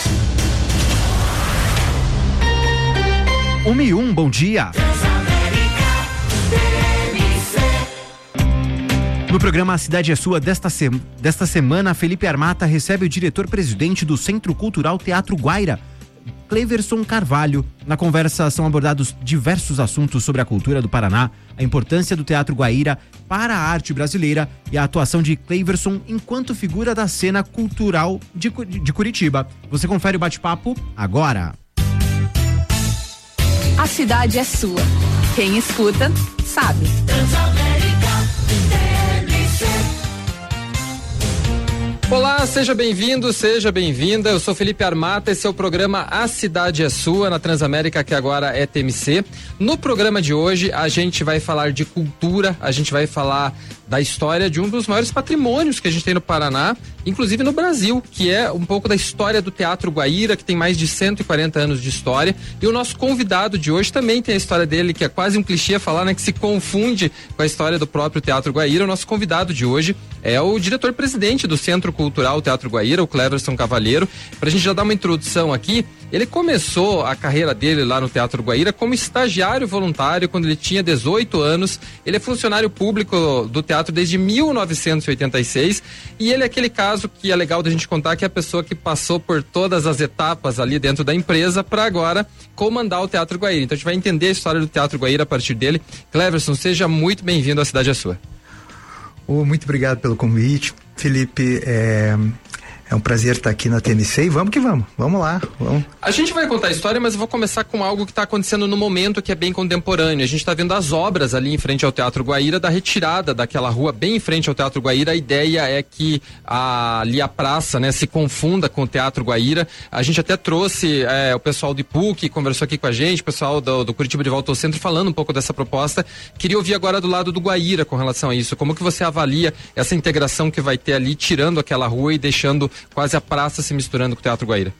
D: Uma e um, bom dia. No programa A Cidade é Sua desta, se... desta semana, Felipe Armata recebe o diretor-presidente do Centro Cultural Teatro Guaíra, Cleverson Carvalho. Na conversa são abordados diversos assuntos sobre a cultura do Paraná, a importância do Teatro Guaíra para a arte brasileira e a atuação de Cleverson enquanto figura da cena cultural de, de Curitiba. Você confere o bate-papo agora.
Q: A cidade é sua. Quem escuta, sabe.
U: Olá, seja bem-vindo, seja bem-vinda. Eu sou Felipe Armata, esse é o programa A Cidade é Sua, na Transamérica, que agora é T M C. No programa de hoje, a gente vai falar de cultura, a gente vai falar da história de um dos maiores patrimônios que a gente tem no Paraná, inclusive no Brasil, que é um pouco da história do Teatro Guaíra, que tem mais de cento e quarenta anos de história. E o nosso convidado de hoje também tem a história dele, que é quase um clichê falar, né, que se confunde com a história do próprio Teatro Guaíra. O nosso convidado de hoje é o diretor-presidente do Centro Cultural Teatro Guaíra, o Cleverson Carvalho. Pra gente já dar uma introdução aqui, ele começou a carreira dele lá no Teatro Guaíra como estagiário voluntário quando ele tinha dezoito anos. Ele é funcionário público do teatro desde mil novecentos e oitenta e seis e ele é aquele caso que é legal da gente contar, que é a pessoa que passou por todas as etapas ali dentro da empresa para agora comandar o Teatro Guaíra. Então a gente vai entender a história do Teatro Guaíra a partir dele. Cleverson, seja muito bem-vindo à Cidade é Sua.
V: Oh, muito obrigado pelo convite, Felipe. É... É um prazer estar aqui na T M C e vamos que vamos, vamos lá. Vamos.
U: A gente vai contar a história, mas eu vou começar com algo que está acontecendo no momento, que é bem contemporâneo. A gente está vendo as obras ali em frente ao Teatro Guaíra, da retirada daquela rua bem em frente ao Teatro Guaíra. A ideia é que a, ali a praça, né, se confunda com o Teatro Guaíra. A gente até trouxe é, o pessoal do I P U, que conversou aqui com a gente, o pessoal do, do Curitiba de Volta ao Centro, falando um pouco dessa proposta. Queria ouvir agora do lado do Guaíra com relação a isso. Como que você avalia essa integração que vai ter ali, tirando aquela rua e deixando quase a praça se misturando com o Teatro Guaíra?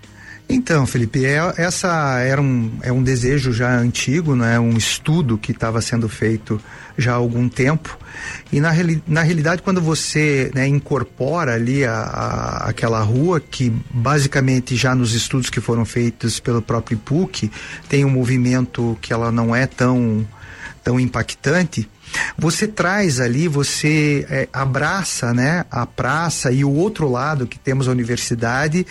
V: Então, Felipe, é, essa era um, é um desejo já antigo, né? Um estudo que estava sendo feito já há algum tempo, e na, na realidade quando você, né, incorpora ali a, a, aquela rua, que basicamente já nos estudos que foram feitos pelo próprio I P U C tem um movimento que ela não é tão, tão impactante, você traz ali, você é, abraça, né, a praça e o outro lado que temos a universidade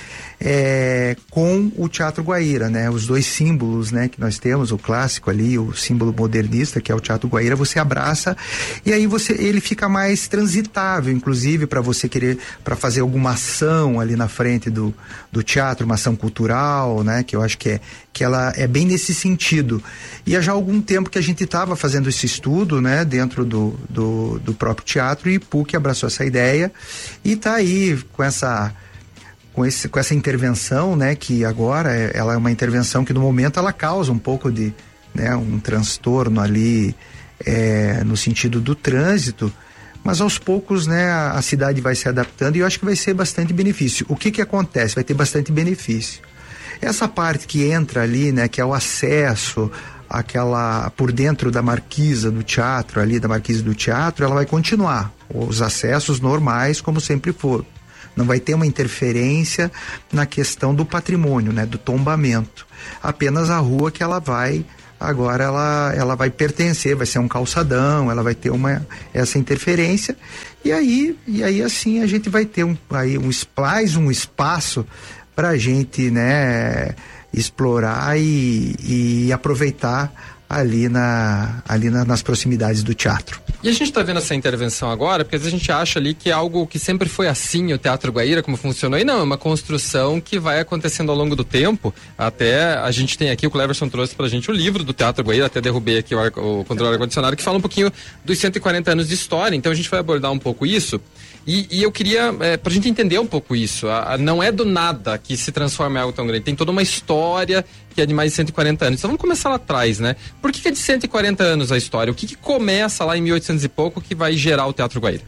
V: é, com o Teatro Guaíra, né, os dois símbolos, né, que nós temos, o clássico ali, o símbolo modernista que é o Teatro Guaíra, você abraça e aí você, ele fica mais transitável, inclusive para você querer, para fazer alguma ação ali na frente do, do teatro, uma ação cultural, né, que eu acho que é, que ela é bem nesse sentido. E há já algum tempo que a gente estava fazendo esse estudo, né, dentro do, do, do próprio teatro, e I P U C abraçou essa ideia e está aí com essa, com, esse, com essa intervenção, né, que agora é, ela é uma intervenção que no momento ela causa um pouco de, né, um transtorno ali é, no sentido do trânsito, mas aos poucos, né, a, a cidade vai se adaptando e eu acho que vai ser bastante benefício. O que que acontece? Vai ter bastante benefício. Essa parte que entra ali, né, que é o acesso, aquela por dentro da marquisa do teatro, ali da marquisa do teatro, ela vai continuar. Os acessos normais, como sempre foram. Não vai ter uma interferência na questão do patrimônio, né, do tombamento. Apenas a rua que ela vai, agora ela, ela vai pertencer, vai ser um calçadão, ela vai ter uma, essa interferência. E aí, e aí assim a gente vai ter um, aí um, mais um espaço para a gente, né, explorar e, e aproveitar ali, na, ali na, nas proximidades do teatro.
U: E a gente está vendo essa intervenção agora, porque às vezes a gente acha ali que é algo que sempre foi assim, o Teatro Guaíra, como funcionou, e não, é uma construção que vai acontecendo ao longo do tempo. Até a gente tem aqui, o Cleverson trouxe pra gente o livro do Teatro Guaíra, até derrubei aqui o, ar, o controle ar-condicionado, que fala um pouquinho dos cento e quarenta anos de história, então a gente vai abordar um pouco isso. E, e eu queria, é, pra gente entender um pouco isso, a, a, não é do nada que se transforma em algo tão grande, tem toda uma história que é de mais de cento e quarenta anos. Então vamos começar lá atrás, né? Por que, que é de cento e quarenta anos a história? O que, que começa lá em mil e oitocentos e pouco que vai gerar o Teatro Guaíra?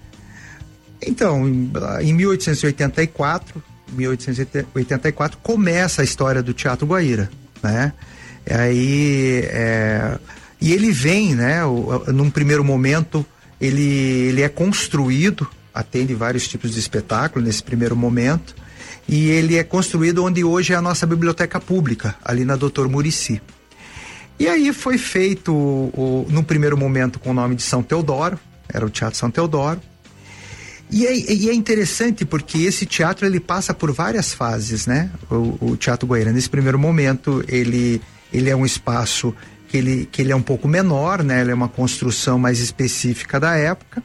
V: Então, em, em mil oitocentos e oitenta e quatro, mil oitocentos e oitenta e quatro começa a história do Teatro Guaíra, né? Aí, é, e ele vem, né? O, num primeiro momento, ele, ele é construído, atende vários tipos de espetáculo nesse primeiro momento, e ele é construído onde hoje é a nossa biblioteca pública, ali na doutor Muricy. E aí foi feito, o, no primeiro momento, com o nome de São Teodoro, era o Teatro São Teodoro. E é, e é interessante porque esse teatro ele passa por várias fases, né? O, o Teatro Guaíra, nesse primeiro momento, ele, ele é um espaço que ele, que ele é um pouco menor, né? Ele é uma construção mais específica da época.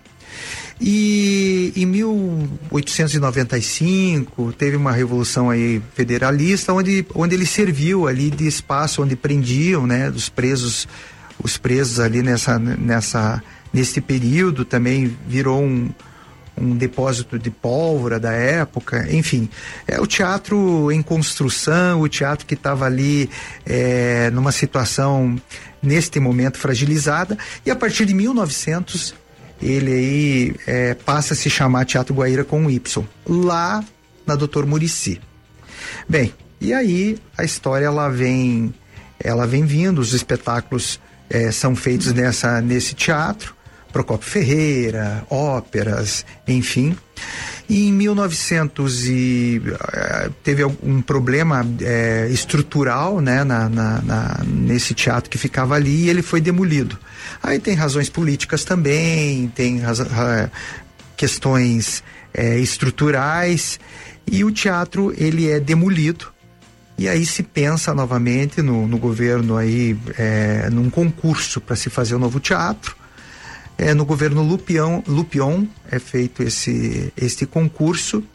V: E em mil oitocentos e noventa e cinco teve uma revolução aí federalista onde, onde ele serviu ali de espaço onde prendiam, né, os presos, os presos ali nessa, nessa, nesse período também virou um, um depósito de pólvora da época, enfim, é o teatro em construção, o teatro que estava ali é, numa situação neste momento fragilizada, e a partir de mil e novecentos ele aí é, passa a se chamar Teatro Guaíra com um Y, lá na doutor Muricy. Bem, e aí a história ela vem, ela vem vindo, os espetáculos é, são feitos nessa, nesse teatro, Procópio Ferreira, óperas, enfim. E em mil e novecentos e, uh, teve um problema é, estrutural, né, na, na, na, nesse teatro que ficava ali, e ele foi demolido. Aí tem razões políticas também, tem razo- uh, questões é, estruturais, e o teatro ele é demolido. E aí se pensa novamente no, no governo aí, é, num concurso para se fazer o novo teatro. É, no governo Lupion, Lupion é feito esse, esse concurso,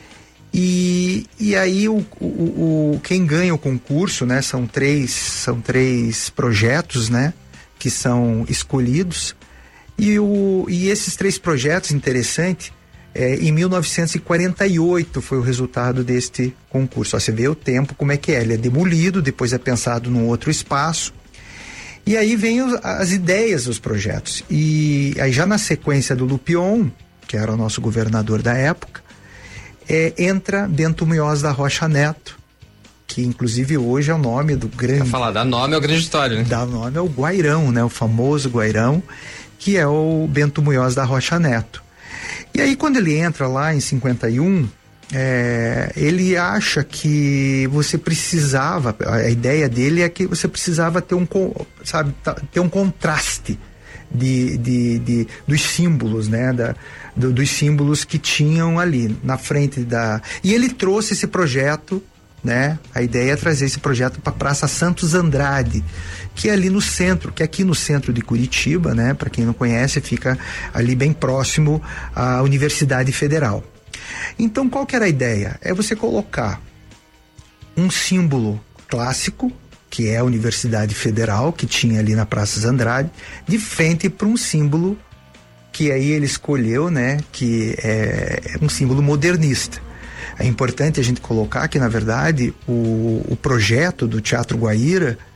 V: e, e aí o, o, o, quem ganha o concurso, né, são três, são três projetos, né, que são escolhidos, e, o, e esses três projetos, interessante, é, em mil novecentos e quarenta e oito foi o resultado deste concurso. Ó, você vê o tempo como é que é, ele é demolido, depois é pensado num outro espaço. E aí vem os, as ideias dos projetos. E aí já na sequência do Lupion, que era o nosso governador da época, é, entra Bento Munhoz da Rocha Neto, que inclusive hoje é o nome do grande... Pra
U: falar, dá nome ao grande história, né?
V: Dá nome ao Guairão, né? O famoso Guairão, que é o Bento Munhoz da Rocha Neto. E aí quando ele entra lá em cinquenta e um... É, ele acha que você precisava, a ideia dele é que você precisava ter um, sabe, ter um contraste de, de, de, dos símbolos, né, da, do, dos símbolos que tinham ali na frente da... E ele trouxe esse projeto, né, a ideia é trazer esse projeto para a Praça Santos Andrade, que é ali no centro, que é aqui no centro de Curitiba, né, para quem não conhece, fica ali bem próximo à Universidade Federal. Então, qual que era a ideia? É você colocar um símbolo clássico, que é a Universidade Federal, que tinha ali na Praça Andrade, de frente para um símbolo que aí ele escolheu, né, que é um símbolo modernista. É importante a gente colocar que, na verdade, o, o projeto do Teatro Guaíra,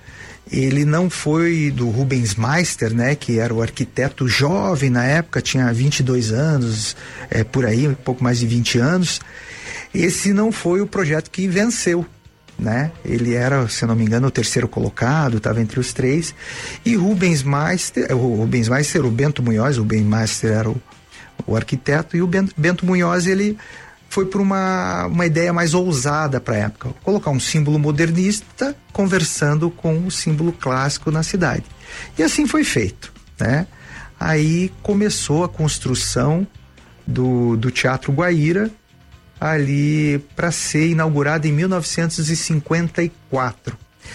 V: ele não foi do Rubens Meister, né, que era o arquiteto jovem na época, tinha vinte e dois anos, é, por aí, um pouco mais de vinte anos. Esse não foi o projeto que venceu, né? Ele era, se não me engano, o terceiro colocado, estava entre os três. E Rubens Meister, o Rubens Meister, o Bento Munhoz, o Rubens Meister era o, o arquiteto, e o Bento, Bento Munhoz, ele foi por uma, uma ideia mais ousada para a época, colocar um símbolo modernista conversando com o símbolo clássico na cidade. E assim foi feito, né? Aí começou a construção do, do Teatro Guaíra, ali para ser inaugurado em mil novecentos e cinquenta e quatro.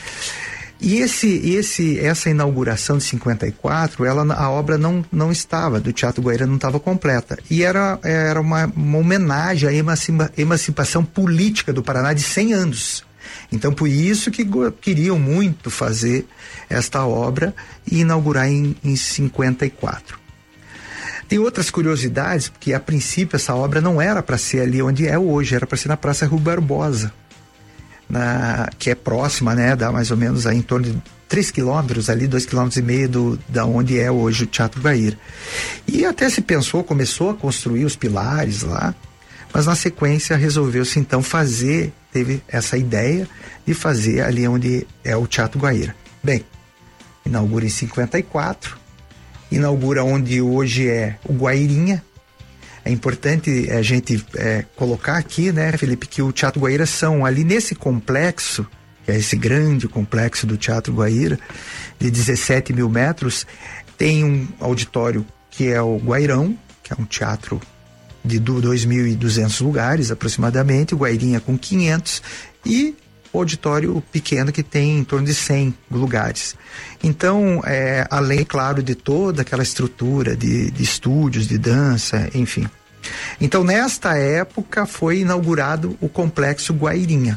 V: E esse, esse, essa inauguração de cinquenta e quatro, ela, a obra não, não estava, do Teatro Guaíra não estava completa. E era, era uma, uma homenagem à emancipa, emancipação política do Paraná de cem anos. Então, por isso que queriam muito fazer esta obra e inaugurar em, em cinquenta e quatro. Tem outras curiosidades, porque a princípio essa obra não era para ser ali onde é hoje, era para ser na Praça Rui Barbosa. Na, que é próxima, né, dá mais ou menos aí em torno de três quilômetros ali, dois quilômetros e meio do, da onde é hoje o Teatro Guaíra. E até se pensou, começou a construir os pilares lá, mas na sequência resolveu-se então fazer, teve essa ideia de fazer ali onde é o Teatro Guaíra. Bem, inaugura em cinquenta e quatro, inaugura onde hoje é o Guairinha. É importante a gente é, colocar aqui, né, Felipe, que o Teatro Guaíra são ali nesse complexo, que é esse grande complexo do Teatro Guaíra, de dezessete mil metros, tem um auditório que é o Guairão, que é um teatro de dois mil e duzentos lugares aproximadamente, o Guairinha com quinhentos, e o auditório pequeno que tem em torno de cem lugares. Então, é, além, claro, de toda aquela estrutura de, de estúdios, de dança, enfim. Então, nesta época, foi inaugurado o Complexo Guairinha.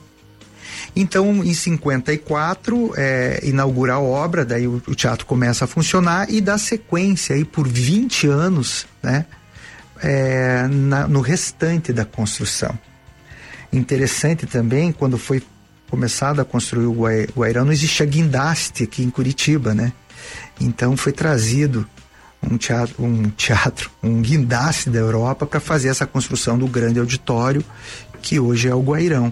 V: Então, em cinquenta e quatro, é, inaugura a obra, daí o, o teatro começa a funcionar e dá sequência aí por vinte anos, né, é, na, no restante da construção. Interessante também, quando foi começado a construir o Guairão, não existia guindaste aqui em Curitiba, né? Então foi trazido um teatro, um, teatro, um guindaste da Europa para fazer essa construção do grande auditório, que hoje é o Guairão.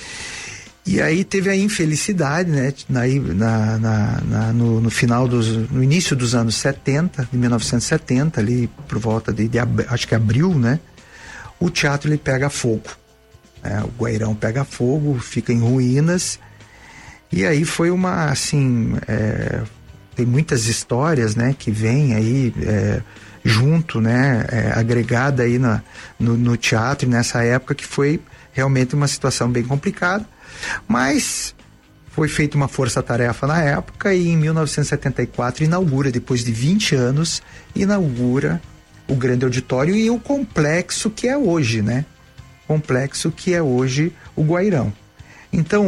V: E aí teve a infelicidade, né? Na, na, na, na, no, no final dos, no início dos anos setenta, de mil novecentos e setenta, ali por volta de, de acho que abril, né? O teatro ele pega fogo. É, o Guairão pega fogo, fica em ruínas, e aí foi uma, assim, é, tem muitas histórias, né, que vêm aí é, junto, né, é, agregada aí na, no, no teatro nessa época, que foi realmente uma situação bem complicada, mas foi feita uma força-tarefa na época e em mil novecentos e setenta e quatro inaugura, depois de vinte anos, inaugura o grande auditório e o complexo que é hoje, né? Complexo que é hoje o Guairão. Então,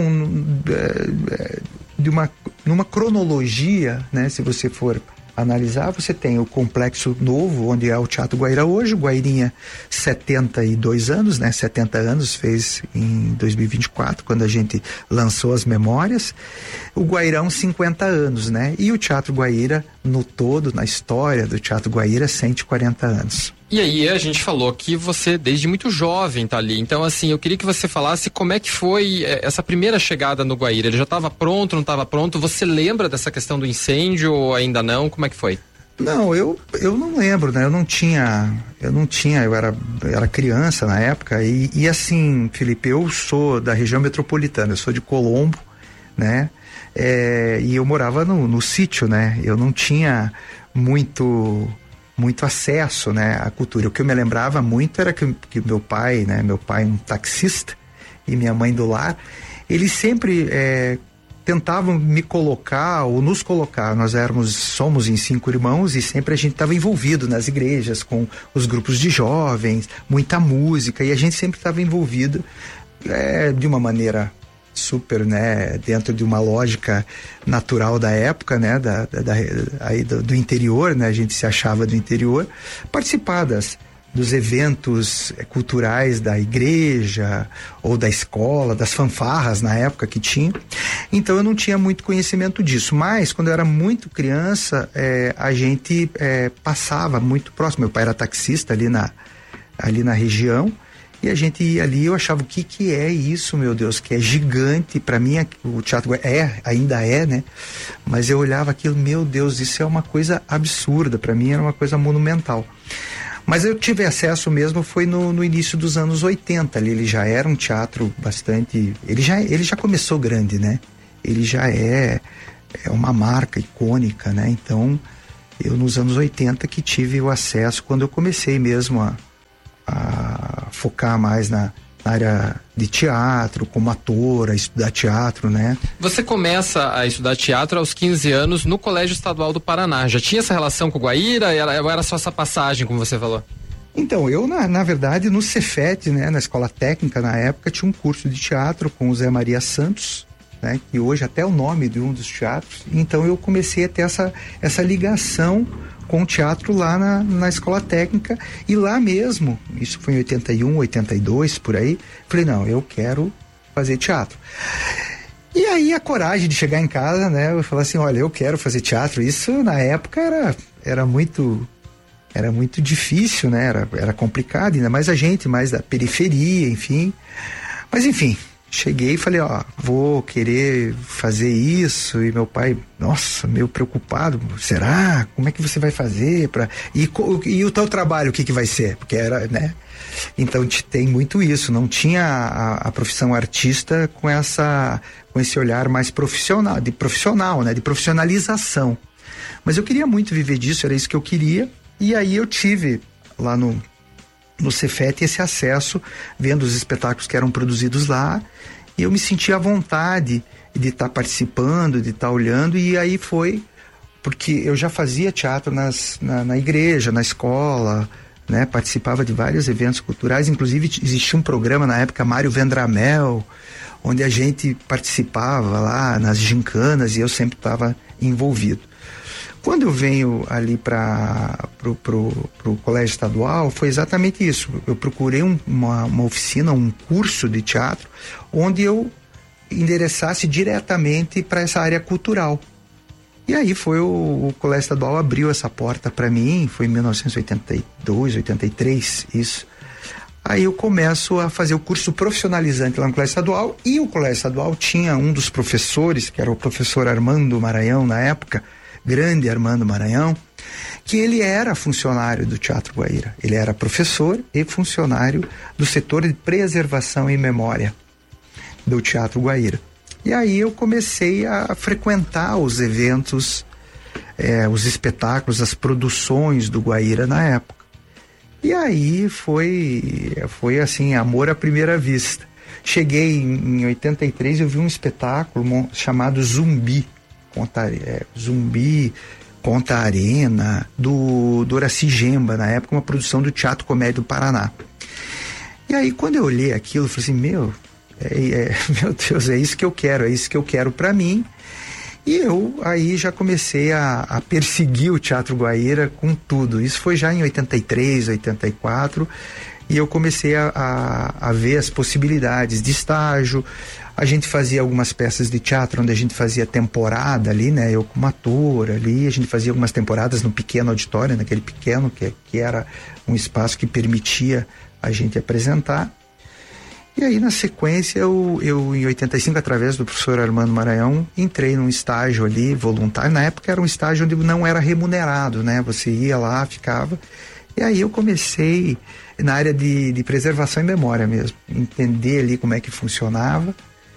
V: de uma, numa cronologia, né, se você for analisar, você tem o complexo novo, onde é o Teatro Guaíra hoje, o Guairinha setenta e dois anos, né, setenta anos fez em dois mil e vinte e quatro, quando a gente lançou as memórias, o Guairão cinquenta anos, né, e o Teatro Guaíra no todo, na história do Teatro Guaíra, cento e quarenta anos.
U: E aí a gente falou que você desde muito jovem tá ali, então assim, eu queria que você falasse como é que foi essa primeira chegada no Guaíra. Ele já estava pronto, não estava pronto? Você lembra dessa questão do incêndio ou ainda não? Como é que foi?
V: Não, eu, eu não lembro, né? Eu não tinha, eu não tinha, eu era, eu era criança na época e, e assim, Felipe, eu sou da região metropolitana, eu sou de Colombo, né? É, e eu morava no, no sítio, né? Eu não tinha muito... muito acesso, né, à cultura. O que eu me lembrava muito era que, que meu pai, né, meu pai um taxista e minha mãe do lar, eles sempre é, tentavam me colocar ou nos colocar. Nós éramos, somos em cinco irmãos e sempre a gente estava envolvido nas igrejas com os grupos de jovens, muita música, e a gente sempre estava envolvido é, de uma maneira super, né, dentro de uma lógica natural da época, né, da, da, da, aí do, do interior, né, a gente se achava do interior, participar das, dos eventos culturais da igreja ou da escola, das fanfarras na época que tinha. Então eu não tinha muito conhecimento disso, mas quando eu era muito criança, é, a gente é, passava muito próximo. Meu pai era taxista ali na, ali na região, e a gente ia ali, eu achava, o que que é isso, meu Deus, que é gigante. Para mim o Teatro é, ainda é, né? Mas eu olhava aquilo, meu Deus, isso é uma coisa absurda, para mim era uma coisa monumental. Mas eu tive acesso mesmo, foi no, no início dos anos oitenta, ali ele já era um teatro bastante, ele já, ele já começou grande, né? Ele já é, é uma marca icônica, né? Então, eu nos anos oitenta que tive o acesso, quando eu comecei mesmo a, a focar mais na, na área de teatro, como ator, a estudar teatro, né?
U: Você começa a estudar teatro aos quinze anos no Colégio Estadual do Paraná. Já tinha essa relação com o Guaíra? Ou era só essa passagem, como você falou?
V: Então, eu, na, na verdade, no Cefet, né, na Escola Técnica, na época, tinha um curso de teatro com o Zé Maria Santos, né, que hoje até é o nome de um dos teatros. Então, eu comecei a ter essa, essa ligação com o teatro lá na, na Escola Técnica, e lá mesmo, isso foi em oitenta e um, oitenta e dois, por aí, falei, não, eu quero fazer teatro. E aí a coragem de chegar em casa, né, eu falar assim, olha, eu quero fazer teatro. Isso na época era, era muito era muito difícil, né, era, era complicado, ainda mais a gente, mais da periferia, enfim. Mas enfim, cheguei e falei, ó, vou querer fazer isso. E meu pai, nossa, meio preocupado, será? Como é que você vai fazer? Pra... E, e o teu trabalho, o que que vai ser? Porque era, né? Então tem muito isso, não tinha a, a profissão artista com essa, com esse olhar mais profissional, de profissional, né? De profissionalização. Mas eu queria muito viver disso, era isso que eu queria. E aí eu tive lá no no Cefet esse acesso, vendo os espetáculos que eram produzidos lá, e eu me senti à vontade de estar tá participando, de estar tá olhando, e aí foi, porque eu já fazia teatro nas, na, na igreja, na escola, né, participava de vários eventos culturais, inclusive existia um programa na época, Mário Vendramel, onde a gente participava lá nas gincanas, e eu sempre estava envolvido. Quando eu venho ali para pro, pro, pro colégio estadual, foi exatamente isso. Eu procurei um, uma, uma oficina, um curso de teatro, onde eu endereçasse diretamente para essa área cultural. E aí foi o, o colégio estadual abriu essa porta para mim, foi em mil novecentos e oitenta e dois, oitenta e três, isso. Aí eu começo a fazer o curso profissionalizante lá no colégio estadual, e o colégio estadual tinha um dos professores, que era o professor Armando Maranhão na época, grande Armando Maranhão, que ele era funcionário do Teatro Guaíra. Ele era professor e funcionário do setor de preservação e memória do Teatro Guaíra. E aí eu comecei a frequentar os eventos, eh, os espetáculos, as produções do Guaíra na época. E aí foi, foi assim, amor à primeira vista. Cheguei em, em oitenta e três, eu vi um espetáculo chamado Zumbi, Conta, é, Zumbi, Conta Arena, do, do Horaci Gemba, na época, uma produção do Teatro Comédia do Paraná. E aí, quando eu olhei aquilo, eu falei assim, meu, é, é, meu Deus, é isso que eu quero, é isso que eu quero para mim. E eu aí já comecei a, a perseguir o Teatro Guaíra com tudo. Isso foi já em oitenta e três, oitenta e quatro, e eu comecei a, a, a ver as possibilidades de estágio. A gente fazia algumas peças de teatro onde a gente fazia temporada ali, né? Eu como ator ali, a gente fazia algumas temporadas no pequeno auditório, naquele pequeno, que, que era um espaço que permitia a gente apresentar. E aí, na sequência, eu, eu em oitenta e cinco, através do professor Armando Maranhão, entrei num estágio ali, voluntário. Na época era um estágio onde não era remunerado, né? Você ia lá, ficava. E aí eu comecei na área de, de preservação e memória mesmo, entender ali como é que funcionava.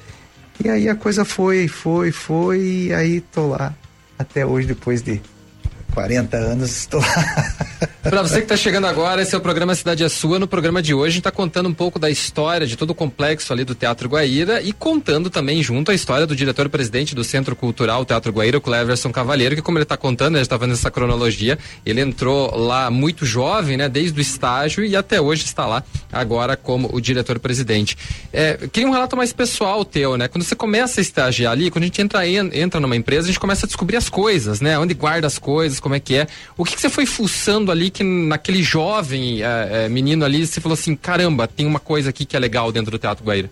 V: E aí a coisa foi, foi, foi, e aí tô lá até hoje, depois de quarenta anos, estou lá.
U: Pra você que tá chegando agora, esse é o programa Cidade é Sua. No programa de hoje a gente tá contando um pouco da história de todo o complexo ali do Teatro Guaíra e contando também junto a história do diretor-presidente do Centro Cultural Teatro Guaíra, o Cleverson Cavalheiro, que como ele tá contando, a gente tá fazendo essa cronologia, ele entrou lá muito jovem, né, desde o estágio e até hoje está lá agora como o diretor-presidente. É, queria um relato mais pessoal teu, né, quando você começa a estagiar ali, quando a gente entra, entra numa empresa, a gente começa a descobrir as coisas, né, onde guarda as coisas, coisas, como é que é. O que, que você foi fuçando ali que naquele jovem é, é, menino ali, você falou assim, caramba, tem uma coisa aqui que é legal dentro do Teatro Guaíra?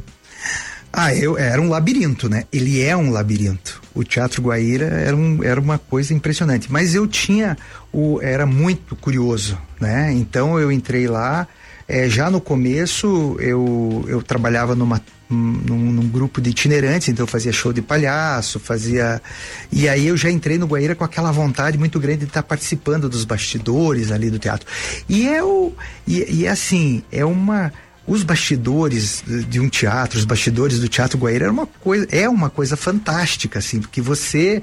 V: Ah, eu, era um labirinto, né? Ele é um labirinto. O Teatro Guaíra era, um, era uma coisa impressionante. Mas eu tinha, o, era muito curioso, né? Então eu entrei lá, é, já no começo eu, eu trabalhava numa, num, num grupo de itinerantes, então eu fazia show de palhaço, fazia... E aí eu já entrei no Guaíra com aquela vontade muito grande de estar participando dos bastidores ali do teatro. E é o... E, e assim, é uma... Os bastidores de um teatro, os bastidores do Teatro Guaíra é uma coisa, é uma coisa fantástica, assim, porque você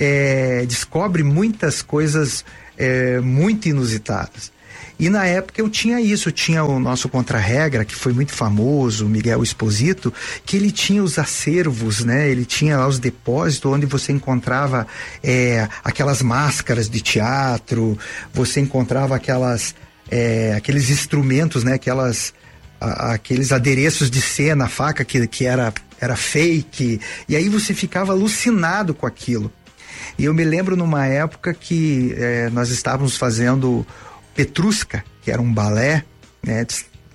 V: é, descobre muitas coisas é, muito inusitadas. E na época eu tinha isso, tinha o nosso contra-regra, que foi muito famoso, o Miguel Esposito, que ele tinha os acervos, né? Ele tinha lá os depósitos onde você encontrava é, aquelas máscaras de teatro, você encontrava aquelas, é, aqueles instrumentos, né? Aquelas... A, aqueles adereços de cena, a faca que, que era, era fake, e aí você ficava alucinado com aquilo. E eu me lembro numa época que eh, nós estávamos fazendo Petrusca, que era um balé, né,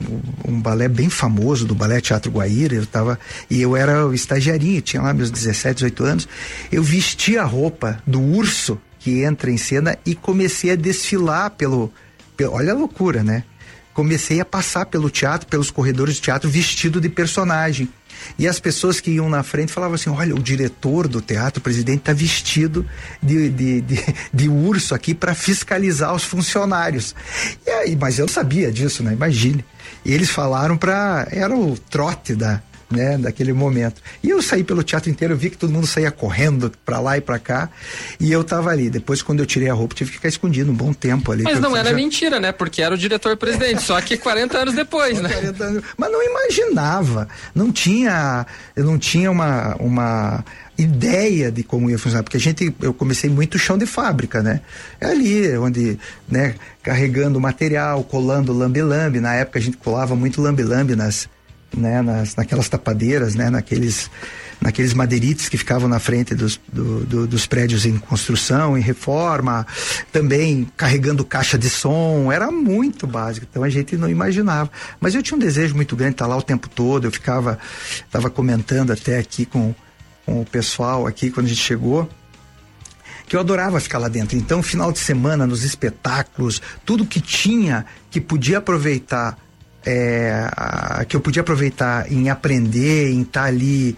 V: um balé bem famoso do Balé Teatro Guaíra. Eu tava, e eu era o estagiarinho, tinha lá meus dezessete, dezoito anos. Eu vesti a roupa do urso que entra em cena e comecei a desfilar pelo, pelo olha a loucura, né? Comecei a passar pelo teatro, pelos corredores de teatro, vestido de personagem. E as pessoas que iam na frente falavam assim, olha, o diretor do teatro, o presidente, está vestido de, de, de, de urso aqui para fiscalizar os funcionários. E aí, mas eu não sabia disso, né? Imagine. E eles falaram para... Era o trote da... né, daquele momento. E eu saí pelo teatro inteiro, eu vi que todo mundo saía correndo pra lá e pra cá, e eu tava ali. Depois, quando eu tirei a roupa, tive que ficar escondido um bom tempo ali.
U: Mas não era
V: já...
U: mentira, né? Porque era o diretor-presidente, só que quarenta anos depois, né?
V: quarenta anos... Mas não imaginava, não tinha, eu não tinha uma, uma ideia de como ia funcionar, porque a gente, eu comecei muito chão de fábrica, né? É ali, onde, né, carregando material, colando lambe-lambe. Na época a gente colava muito lambe-lambe nas Né, nas, naquelas tapadeiras, né, naqueles, naqueles madeirites que ficavam na frente dos, do, do, dos prédios em construção, em reforma, também carregando caixa de som, era muito básico, então a gente não imaginava. Mas eu tinha um desejo muito grande de estar lá o tempo todo. Eu ficava, estava comentando até aqui com, com o pessoal aqui quando a gente chegou, que eu adorava ficar lá dentro. Então, final de semana, nos espetáculos, tudo que tinha, que podia aproveitar, É, a, que eu podia aproveitar em aprender, em estar ali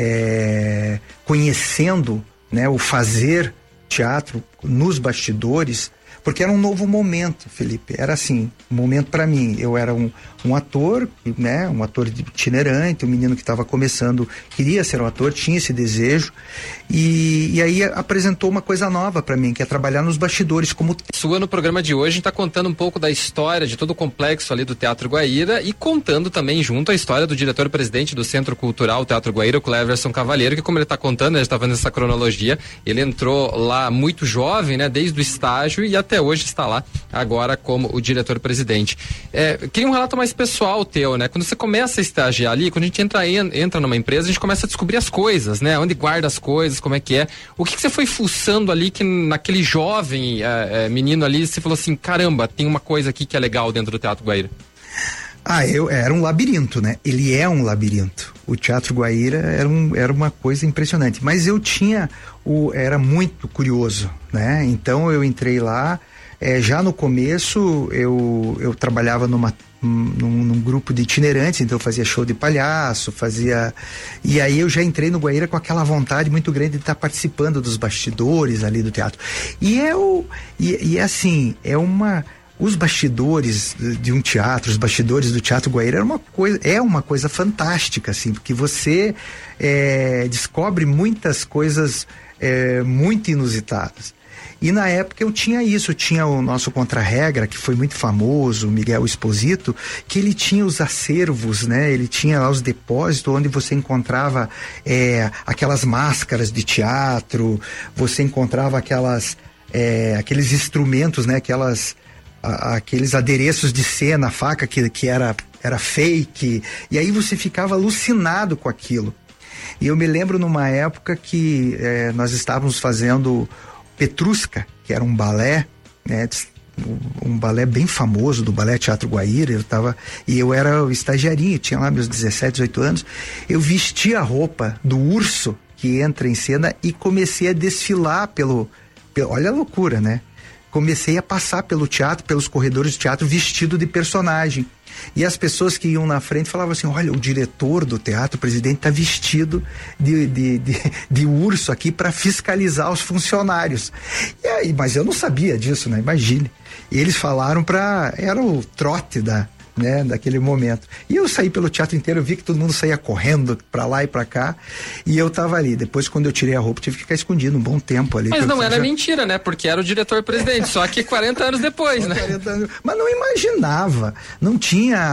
V: é, conhecendo, né, o fazer teatro nos bastidores, porque era um novo momento, Felipe. Era assim, um momento para mim. Eu era um, um ator, né, um ator itinerante, um menino que estava começando, queria ser um ator, tinha esse desejo, e, e aí apresentou uma coisa nova para mim, que é trabalhar nos bastidores como...
U: Sua no programa de hoje, a gente está contando um pouco da história de todo o complexo ali do Teatro Guaíra e contando também junto a história do diretor-presidente do Centro Cultural Teatro Guaíra, o Cleverson Cavalheiro, que como ele está contando, a gente está fazendo essa cronologia, ele entrou lá muito jovem, né, desde o estágio, e até hoje está lá agora como o diretor-presidente. É, queria um relato mais pessoal teu, né? Quando você começa a estagiar ali, quando a gente entra, entra numa empresa, a gente começa a descobrir as coisas, né? Onde guarda as coisas, como é que é. O que, que você foi fuçando ali que naquele jovem é, é, menino ali, você falou assim, caramba, tem uma coisa aqui que é legal dentro do Teatro Guaíra?
V: Ah, eu, era um labirinto, né? Ele é um labirinto. O Teatro Guaíra era, um, era uma coisa impressionante. Mas eu tinha, o, era muito curioso, né? Então eu entrei lá, é, já no começo eu, eu trabalhava numa, num, num grupo de itinerantes, então eu fazia show de palhaço, fazia... E aí eu já entrei no Guaíra com aquela vontade muito grande de estar participando dos bastidores ali do teatro. E é, o, e, e é assim, é uma... Os bastidores de um teatro, os bastidores do Teatro Guaíra é uma coisa, é uma coisa fantástica, assim, porque você é, descobre muitas coisas é, muito inusitadas. E na época eu tinha isso, tinha o nosso contra-regra, que foi muito famoso, o Miguel Esposito, que ele tinha os acervos, né? Ele tinha lá os depósitos onde você encontrava é, aquelas máscaras de teatro, você encontrava aquelas, é, aqueles instrumentos, né? Aquelas... aqueles adereços de cena, a faca que, que era, era fake, e aí você ficava alucinado com aquilo. E eu me lembro numa época que eh, nós estávamos fazendo Petrusca, que era um balé, né? Um balé bem famoso do Balé Teatro Guaíra. Eu tava, e eu era o estagiarinho, tinha lá meus dezessete, dezoito anos. Eu vesti a roupa do urso que entra em cena e comecei a desfilar pelo, pelo olha a loucura, né? Comecei a passar pelo teatro, pelos corredores do teatro vestido de personagem. E as pessoas que iam na frente falavam assim: olha, o diretor do teatro, o presidente, está vestido de, de, de, de urso aqui para fiscalizar os funcionários. E aí, mas eu não sabia disso, né? Imagine. E eles falaram para... Era o trote da, né, daquele momento. E eu saí pelo teatro inteiro, eu vi que todo mundo saía correndo para lá e para cá, e eu tava ali. Depois, quando eu tirei a roupa, tive que ficar escondido um bom tempo ali.
U: Mas não era
V: já...
U: mentira, né? Porque era o diretor-presidente, só que quarenta anos depois, né?
V: quarenta anos... Mas não imaginava, não tinha